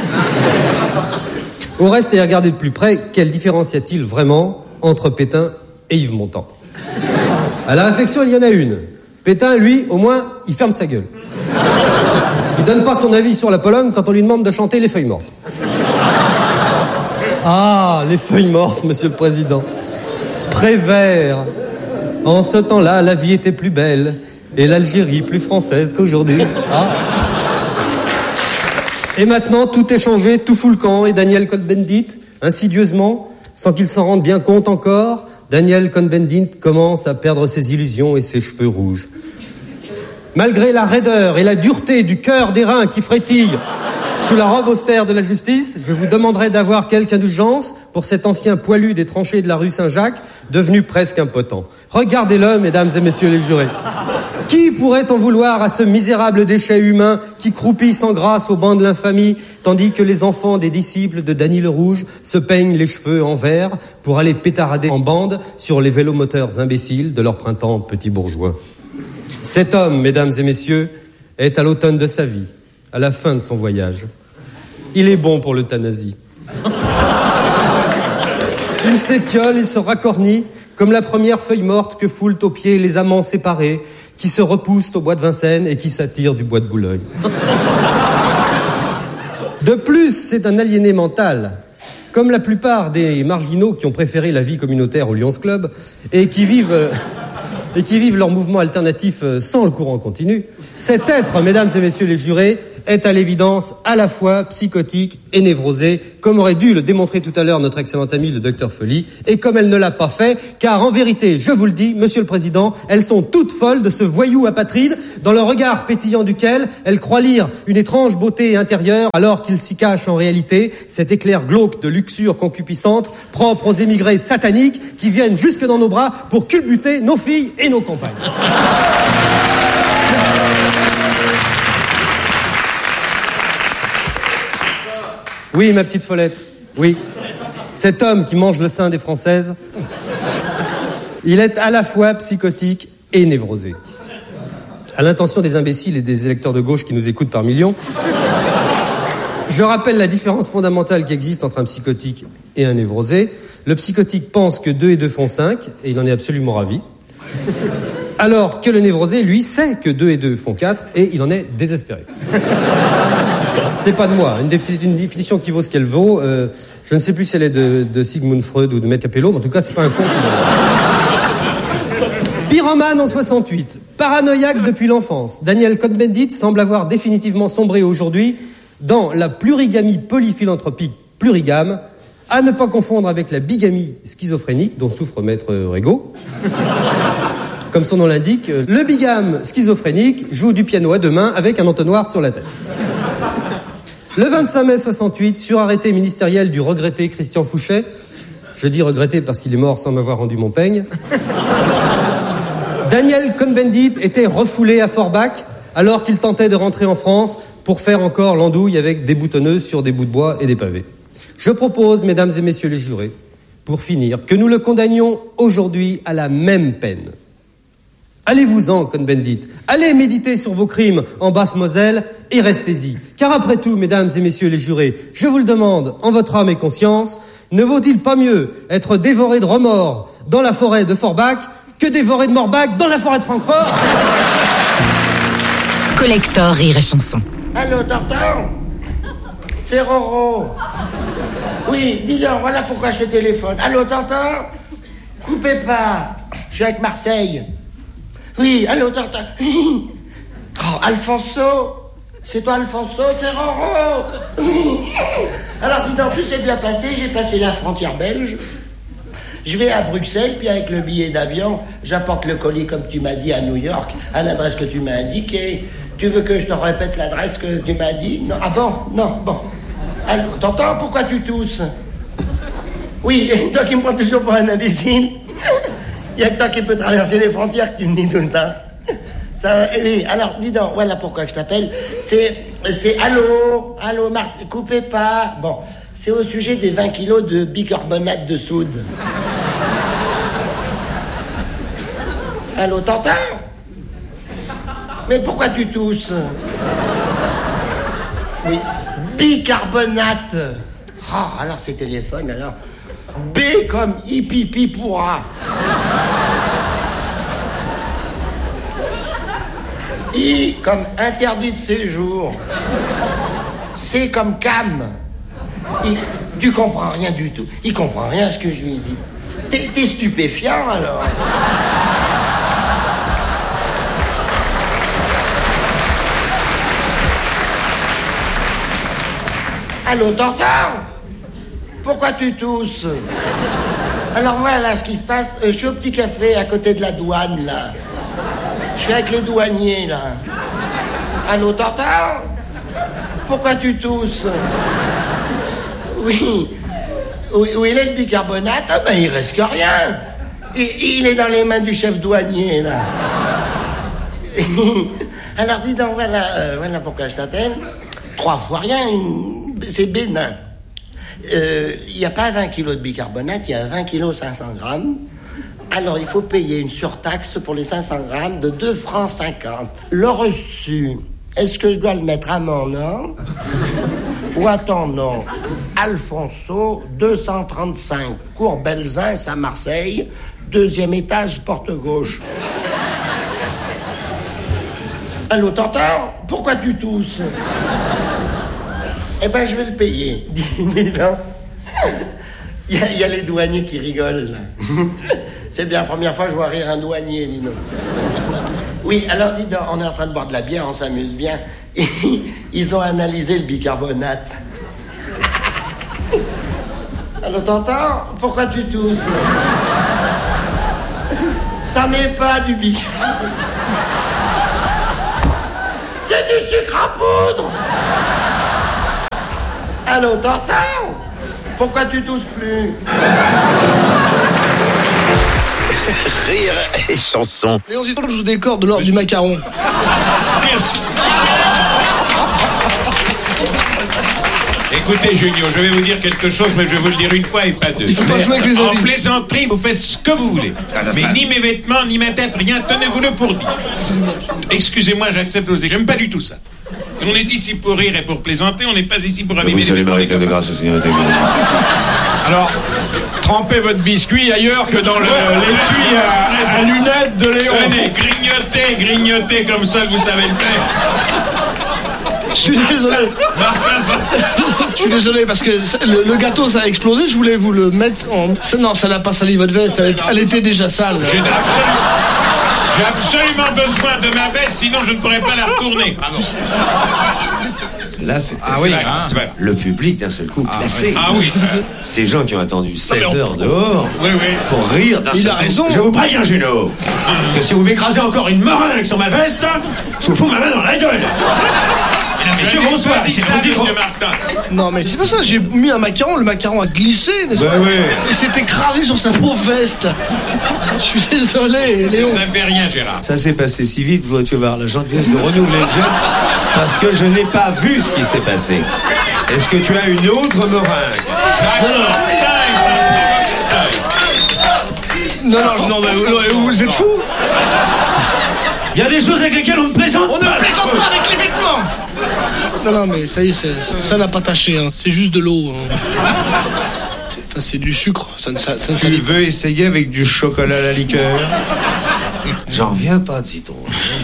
Au reste, et à regarder de plus près, quelle différence y a-t-il vraiment entre Pétain et Yves Montand? À la réflexion, il y en a une. Pétain, lui, au moins, il ferme sa gueule. Il donne pas son avis sur la Pologne quand on lui demande de chanter Les Feuilles Mortes. Ah, les feuilles mortes, Monsieur le Président. Prévert. En ce temps-là, la vie était plus belle et l'Algérie plus française qu'aujourd'hui. Ah. Et maintenant, tout est changé, tout fout le camp, et Daniel Cohn-Bendit, insidieusement, sans qu'il s'en rende bien compte encore, Daniel Cohn-Bendit commence à perdre ses illusions et ses cheveux rouges. Malgré la raideur et la dureté du cœur d'airain qui frétille sous la robe austère de la justice, je vous demanderai d'avoir quelque indulgence pour cet ancien poilu des tranchées de la rue Saint-Jacques, devenu presque impotent. Regardez-le, mesdames et messieurs les jurés. Qui pourrait en vouloir à ce misérable déchet humain qui croupit sans grâce au banc de l'infamie, tandis que les enfants des disciples de Dany le Rouge se peignent les cheveux en vert pour aller pétarader en bande sur les vélomoteurs imbéciles de leur printemps petit bourgeois. Cet homme, mesdames et messieurs, est à l'automne de sa vie, à la fin de son voyage. Il est bon pour l'euthanasie. Il s'étiole et se racornit comme la première feuille morte que foulent aux pieds les amants séparés qui se repoussent au bois de Vincennes et qui s'attirent du bois de Boulogne. De plus, c'est un aliéné mental. Comme la plupart des marginaux qui ont préféré la vie communautaire au Lions Club et qui vivent leur mouvement alternatif sans le courant continu, Cet être, mesdames et messieurs les jurés, est à l'évidence à la fois psychotique et névrosé, comme aurait dû le démontrer tout à l'heure notre excellent ami le docteur Folly, et comme elle ne l'a pas fait, car en vérité, je vous le dis, monsieur le président, elles sont toutes folles de ce voyou apatride, dans le regard pétillant duquel elles croient lire une étrange beauté intérieure, alors qu'il s'y cache en réalité cet éclair glauque de luxure concupiscente, propre aux émigrés sataniques, qui viennent jusque dans nos bras pour culbuter nos filles et nos compagnes. Oui, ma petite Follette, oui. Cet homme qui mange le sein des Françaises, il est à la fois psychotique et névrosé. À l'intention des imbéciles et des électeurs de gauche qui nous écoutent par millions, je rappelle la différence fondamentale qui existe entre un psychotique et un névrosé. Le psychotique pense que 2 et 2 font 5, et il en est absolument ravi. Alors que le névrosé, lui, sait que 2 et 2 font 4, et il en est désespéré. C'est pas de moi, une définition qui vaut ce qu'elle vaut. Je ne sais plus si elle est de Sigmund Freud ou de Maître Capello, mais en tout cas, c'est pas un con. Pyromane en 68, paranoïaque depuis l'enfance, Daniel Cohn-Bendit semble avoir définitivement sombré aujourd'hui dans la plurigamie polyphilanthropique plurigame, à ne pas confondre avec la bigamie schizophrénique dont souffre Maître Régaud. Comme son nom l'indique, le bigame schizophrénique joue du piano à 2 mains avec un entonnoir sur la tête. Le 25 mai 68, sur arrêté ministériel du regretté Christian Fouchet, je dis regretté parce qu'il est mort sans m'avoir rendu mon peigne, Daniel Cohn-Bendit était refoulé à Forbach alors qu'il tentait de rentrer en France pour faire encore l'andouille avec des boutonneuses sur des bouts de bois et des pavés. Je propose, mesdames et messieurs les jurés, pour finir, que nous le condamnions aujourd'hui à la même peine. Allez-vous-en, Cohn-Bendit. Allez méditer sur vos crimes en Basse-Moselle et restez-y. Car après tout, mesdames et messieurs les jurés, je vous le demande, en votre âme et conscience, ne vaut-il pas mieux être dévoré de remords dans la forêt de Forbach que dévoré de Morbach dans la forêt de Francfort? Collector Rire et Chanson. Allô, Tonton? C'est Roro. Oui, dis donc, voilà pourquoi je téléphone. Allô, Tonton? Coupez pas. Je suis avec Marseille. Oui, allô, Tonton? Oh, Alfonso? C'est toi, Alfonso? C'est Roro? Alors, dis donc, tout s'est bien passé. J'ai passé la frontière belge. Je vais à Bruxelles, puis avec le billet d'avion, j'apporte le colis, comme tu m'as dit, à New York, à l'adresse que tu m'as indiquée. Tu veux que je te répète l'adresse que tu m'as dit? Non. Ah bon? Non, bon. Alors, t'entends? Pourquoi tu tousses? Oui, toi qui me prends toujours pour un imbécile. Il n'y a que toi qui peux traverser les frontières que tu me dis tout le temps. Ça, oui, alors, dis donc, voilà pourquoi je t'appelle. C'est allô, Mars, coupez pas. Bon, c'est au sujet des 20 kilos de bicarbonate de soude. Allô, t'entends? Mais pourquoi tu tousses? Oui, bicarbonate. Ah, alors c'est téléphone, alors. B comme hippie pourra. I comme interdit de séjour. C comme cam. Tu comprends rien du tout. Il comprend rien à ce que je lui dis. T'es stupéfiant alors. Allô, t'entends? Pourquoi tu tousses? Alors voilà ce qui se passe. Je suis au petit café à côté de la douane, là. Je suis avec les douaniers, là. Allô, t'entends? Pourquoi tu tousses? Oui. Où il est le bicarbonate? Ah ben, il reste que rien. Il est dans les mains du chef douanier, là. Alors, dis donc, voilà pourquoi je t'appelle. 3 fois rien, c'est bénin. Il n'y a pas 20 kilos de bicarbonate, il y a 20 kilos 500 grammes. Alors, il faut payer une surtaxe pour les 500 grammes de 2 francs 50. Le reçu, est-ce que je dois le mettre à mon nom ou à ton nom? Alfonso, 235, cours Belzins à Marseille, 2e étage, porte gauche. Allô, t'entends? Pourquoi tu tousses? Eh ben, je vais le payer. Dis donc. Il y a les douaniers qui rigolent, là. C'est bien la première fois que je vois rire un douanier, dis donc. Oui, alors dites donc, on est en train de boire de la bière, on s'amuse bien. Ils ont analysé le bicarbonate. Allô, t'entends? Pourquoi tu tousses? Ça n'est pas du bicarbonate. C'est du sucre à poudre. Allô, t'entends? Pourquoi tu tousses plus? Rire et chanson. Et on dit je vous décore de l'ordre du macaron. Merci. Écoutez, Junio, je vais vous dire quelque chose, mais je vais vous le dire une fois et pas deux. Il faut pas jouer avec les en amis. plaisanterie, vous faites ce que vous voulez. Mais ni mes vêtements, ni ma tête, rien, tenez-vous-le pour dit. Excusez-moi, j'accepte vos J'aime pas du tout ça. On est ici pour rire et pour plaisanter, on n'est pas ici pour abîmer les vêtements. de grâce, Seigneur. Alors, trempez votre biscuit ailleurs que dans l'étui à lunettes de Léon. Venez, grignotez comme ça, vous savez le faire. Je suis désolé. Je suis désolé parce que le gâteau ça a explosé. Je voulais vous le mettre en. Non, ça n'a pas sali votre veste. Elle était déjà sale. J'ai absolument besoin de ma veste, sinon je ne pourrais pas la retourner. Pardon. Là, c'était le public d'un seul coup placé. Ah oui. Ces gens qui ont attendu 16 heures dehors pour rire d'un seul coup. Il a raison. Je vous préviens, Géno, que si vous m'écrasez encore une meringue sur ma veste, je vous fous ma main dans la gueule. Monsieur, bonsoir, ici Monsieur Martin. Non, mais c'est pas ça, j'ai mis un macaron, le macaron a glissé, n'est-ce pas? Il s'est écrasé sur sa pauvre veste. Je suis désolé, Léon. Vous n'avez rien, Gérard. Ça s'est passé si vite, vous dois avoir la gentillesse de renouveler le geste, parce que je n'ai pas vu ce qui s'est passé. Est-ce que tu as une autre meringue? Non, mais vous êtes fous? Il y a des choses avec lesquelles on ne plaisante pas. On ne plaisante pas avec les vêtements. Non, mais ça y est, ça n'a pas taché, hein. C'est juste de l'eau. C'est du sucre. Tu veux essayer avec du chocolat à la liqueur? J'en reviens pas, dit-on.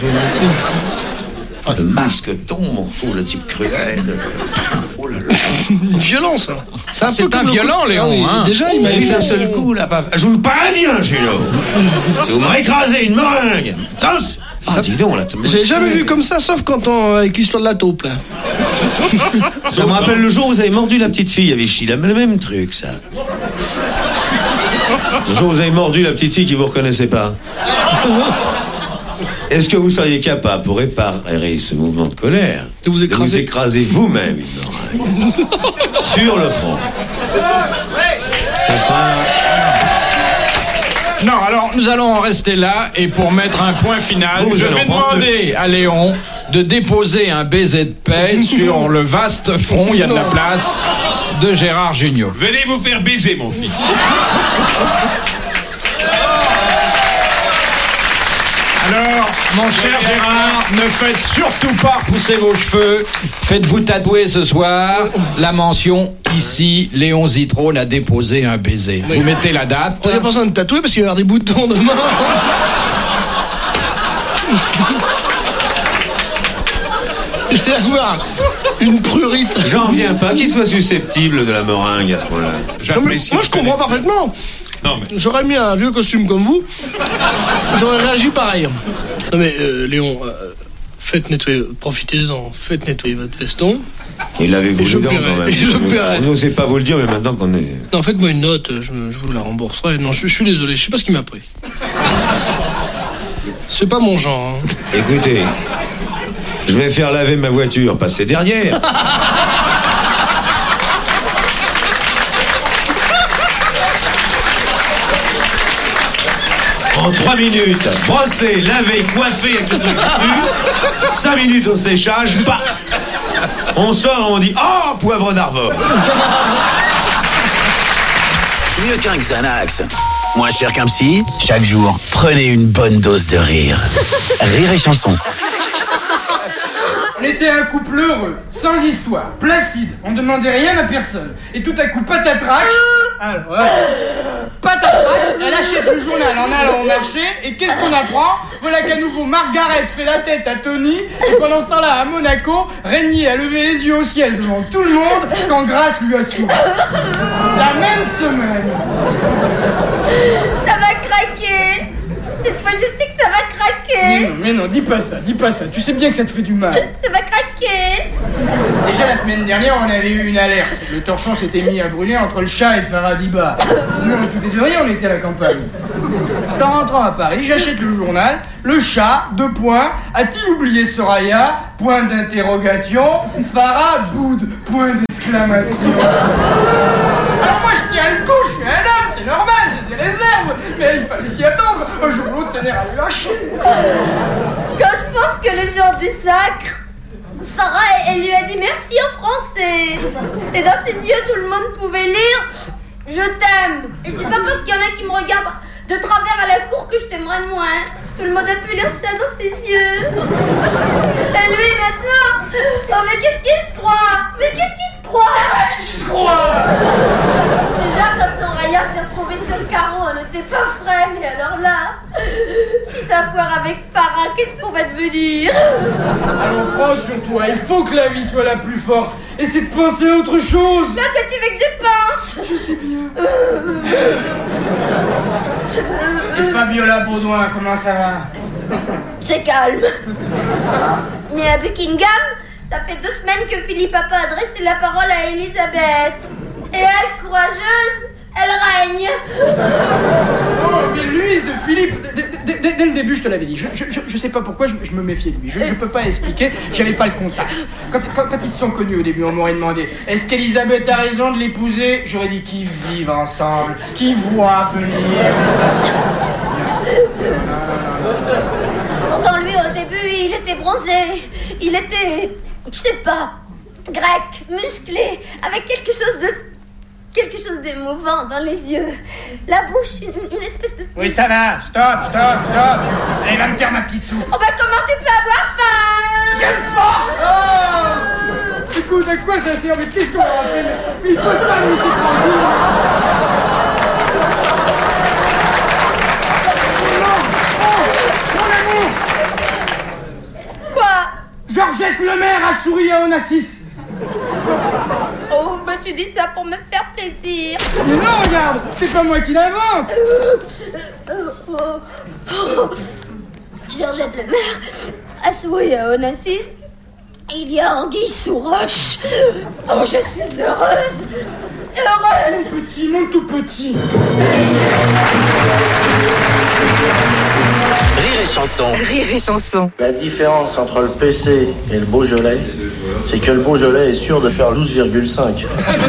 Le masque tombe, on le type cruel. Oh là là. Violence. C'est un violent, Léon. Hein. Déjà, il m'a m'avait fait un seul coup, là. Je vous préviens, Gélo. Si vous m'écrasez une meringue. Dis donc, là. J'ai jamais vu comme ça, sauf avec l'histoire de la taupe, là. Ça me rappelle le jour où vous avez mordu la petite fille avec Sheila. Le même truc, ça. Le jour où vous avez mordu la petite fille qui vous reconnaissait pas. Est-ce que vous seriez capable, pour réparer ce mouvement de colère, de vous écraser vous-même une meringue sur le front? Non, alors nous allons en rester là et pour mettre un point final, je vais demander à Léon de déposer un baiser de paix sur le vaste front, il y a de la place, de Gérard Jugnot. Venez vous faire baiser, mon fils. Alors, mon cher Gérard, ne faites surtout pas repousser vos cheveux. Faites-vous tatouer ce soir la mention ici, Léon Zitrone a déposé un baiser. Vous mettez la date. On n'a pas besoin de tatouer parce qu'il va y avoir des boutons demain. Il va y avoir une prurite. J'en reviens pas qu'il soit susceptible de la meringue à ce point-là. J'apprécie. Moi, je comprends parfaitement. Non, mais... J'aurais mis un vieux costume comme vous, j'aurais réagi pareil. Non mais Léon, faites nettoyer, profitez-en, faites nettoyer votre veston. Il l'avez-vous dedans quand même. On n'osait pas vous le dire, mais maintenant qu'on est... Non, faites-moi une note, je vous la rembourserai. Non, je suis désolé, je sais pas ce qu'il m'a pris. C'est pas mon genre. Hein. Écoutez, je vais faire laver ma voiture, passer derrière. En 3 minutes, brosser, laver, coiffer avec le truc dessus. 5 minutes au séchage, paf. On sort, on dit « Oh, poivre d'Arvor !» Mieux qu'un Xanax. Moins cher qu'un psy, chaque jour, prenez une bonne dose de rire. Rire et chanson. On était un couple heureux, sans histoire, placide, on demandait rien à personne. Et tout à coup, patatrac. Alors, patatrac, elle achète le journal en allant au marché. Et qu'est-ce qu'on apprend? Voilà qu'à nouveau, Margaret fait la tête à Tony. Et pendant ce temps-là, à Monaco, Régnier a levé les yeux au ciel devant tout le monde quand Grace lui a souri. La même semaine. Ça va craquer. Cette fois, je sais que ça va craquer. craquer. Mais non, dis pas ça. Tu sais bien que ça te fait du mal. Ça va craquer. Déjà la semaine dernière, on avait eu une alerte. Le torchon s'était mis à brûler entre le chat et le Faradiba. Nous, on se doutait de rien, on était à la campagne. C'est en rentrant à Paris, j'achète le journal. Le chat, 2 points. A-t-il oublié Soraya? Point d'interrogation. Farah boude. Point d'exclamation. Alors moi, je tiens le coup, je suis un homme, c'est normal, j'ai des réserves. Mais il fallait s'y attendre. Un jour ou l'autre, ça n'ira lui lâcher. Quand je pense que les gens disent sacre, Farah, elle lui a dit merci en français. Et dans ses yeux, tout le monde pouvait lire je t'aime. Et c'est pas parce qu'il y en a qui me regardent de travers à la cour que je t'aimerais moins. Tout le monde a pu lire ça dans ses yeux. Et lui maintenant, oh mais qu'est-ce qu'il se croit? Je crois. Déjà quand Soraya s'est retrouvée sur le carreau, on n'était pas frais, mais alors là, si ça foire avec Farah, qu'est-ce qu'on va devenir? Alors prends sur toi, il faut que la vie soit la plus forte. Et c'est de penser à autre chose. Mais à quoi tu veux que je pense? Je sais bien. Et Fabiola Baudouin, comment ça va? C'est calme. Mais à Buckingham, ça fait 2 semaines que Philippe a pas adressé la parole à Elisabeth. Et elle, courageuse, elle règne. Oh, mais lui, ce Philippe, dès le début, je te l'avais dit. Je sais pas pourquoi je me méfiais de lui. Je peux pas expliquer, j'avais pas le contact. Quand ils se sont connus au début, on m'aurait demandé est-ce qu'Elisabeth a raison de l'épouser? J'aurais dit qu'ils vivent ensemble, qu'ils voient venir. Pourtant, lui, au début, il était bronzé. Il était, je sais pas, grec, musclé, avec quelque chose d'émouvant dans les yeux. La bouche, une espèce de... Oui, ça va, stop. Allez, va me faire ma petite soupe. Oh bah comment tu peux avoir faim? J'ai le force. Oh écoute, à quoi ça sert? Mais qu'est-ce qu'on va faire? Il faut pas nous laisser tranquille. Mon amour. Quoi? Georgette Lemaire a souri à Onassis. Oh, bah tu dis ça pour me faire plaisir. Mais non, regarde, c'est pas moi qui l'invente. Georgette Lemaire a souri à Onassis. Il y a anguille sous roche. Oh, je suis heureuse. Mon tout petit. Rire et chanson. La différence entre le PC et le Beaujolais, c'est que le Beaujolais est sûr de faire 12,5.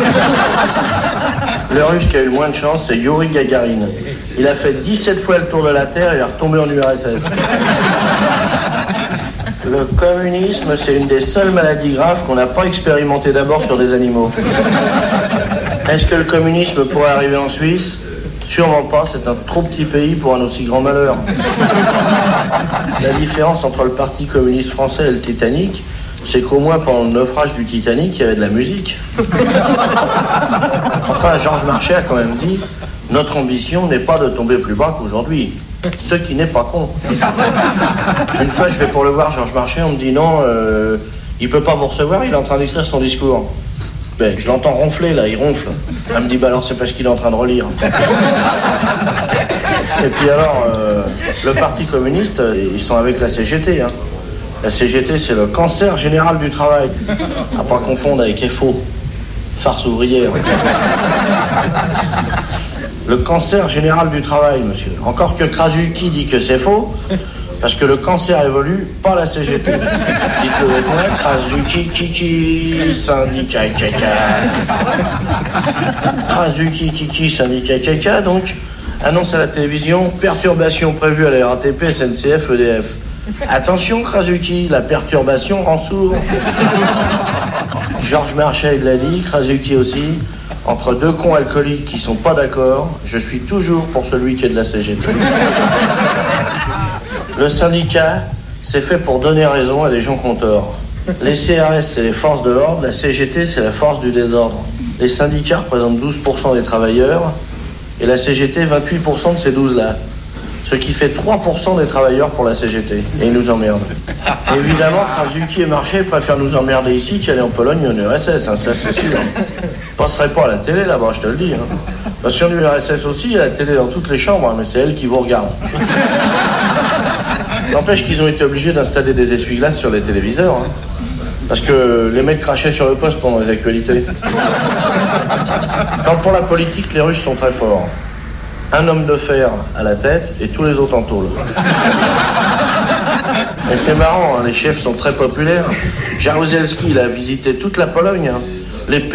Le Russe qui a eu le moins de chance, c'est Yuri Gagarin. Il a fait 17 fois le tour de la Terre et il est retombé en URSS. Le communisme, c'est une des seules maladies graves qu'on n'a pas expérimenté d'abord sur des animaux. Est-ce que le communisme pourrait arriver en Suisse? Sûrement pas, c'est un trop petit pays pour un aussi grand malheur. La différence entre le Parti communiste français et le Titanic, c'est qu'au moins pendant le naufrage du Titanic, il y avait de la musique. Enfin, Georges Marchais a quand même dit « Notre ambition n'est pas de tomber plus bas qu'aujourd'hui ». Ce qui n'est pas con. Une fois, je vais pour le voir, Georges Marchais, on me dit « Non, il peut pas vous recevoir, il est en train d'écrire son discours ». Ben, je l'entends ronfler, là, il ronfle. Elle me dit, bah alors c'est parce qu'il est en train de relire. Et puis alors, le Parti communiste, ils sont avec la CGT. Hein. La CGT, c'est le cancer général du travail. À pas confondre avec FO, farce ouvrière. Le cancer général du travail, monsieur. Encore que Krasuki dit que c'est faux, parce que le cancer évolue, pas la CGT. Dites-le avec moi, Krasuki, Kiki, syndicat caca. Krasuki, Kiki, syndicat caca, donc, annonce à la télévision, perturbation prévue à la RATP, SNCF, EDF. Attention, Krasuki, la perturbation rend sourd. Georges Marchais l'a dit, Krasuki aussi. Entre deux cons alcooliques qui sont pas d'accord, je suis toujours pour celui qui est de la CGT. Le syndicat, c'est fait pour donner raison à des gens qui ont tort. Les CRS, c'est les forces de l'ordre, la CGT, c'est la force du désordre. Les syndicats représentent 12% des travailleurs, et la CGT, 28% de ces 12-là. Ce qui fait 3% des travailleurs pour la CGT. Et ils nous emmerdent. Évidemment, Krasuki et Marchais préfèrent nous emmerder ici qu'aller en Pologne ou en URSS, hein, ça c'est sûr. Je passerai pas à la télé là-bas, je te le dis. Hein. Parce qu'en URSS aussi, il y a la télé dans toutes les chambres, hein, mais c'est elle qui vous regarde. N'empêche qu'ils ont été obligés d'installer des essuie-glaces sur les téléviseurs. Hein. Parce que les mecs crachaient sur le poste pendant les actualités. Quand pour la politique, les Russes sont très forts. Un homme de fer à la tête et tous les autres en tôle. Et c'est marrant, hein, les chefs sont très populaires. Jaruzelski, il a visité toute la Pologne. Hein. Les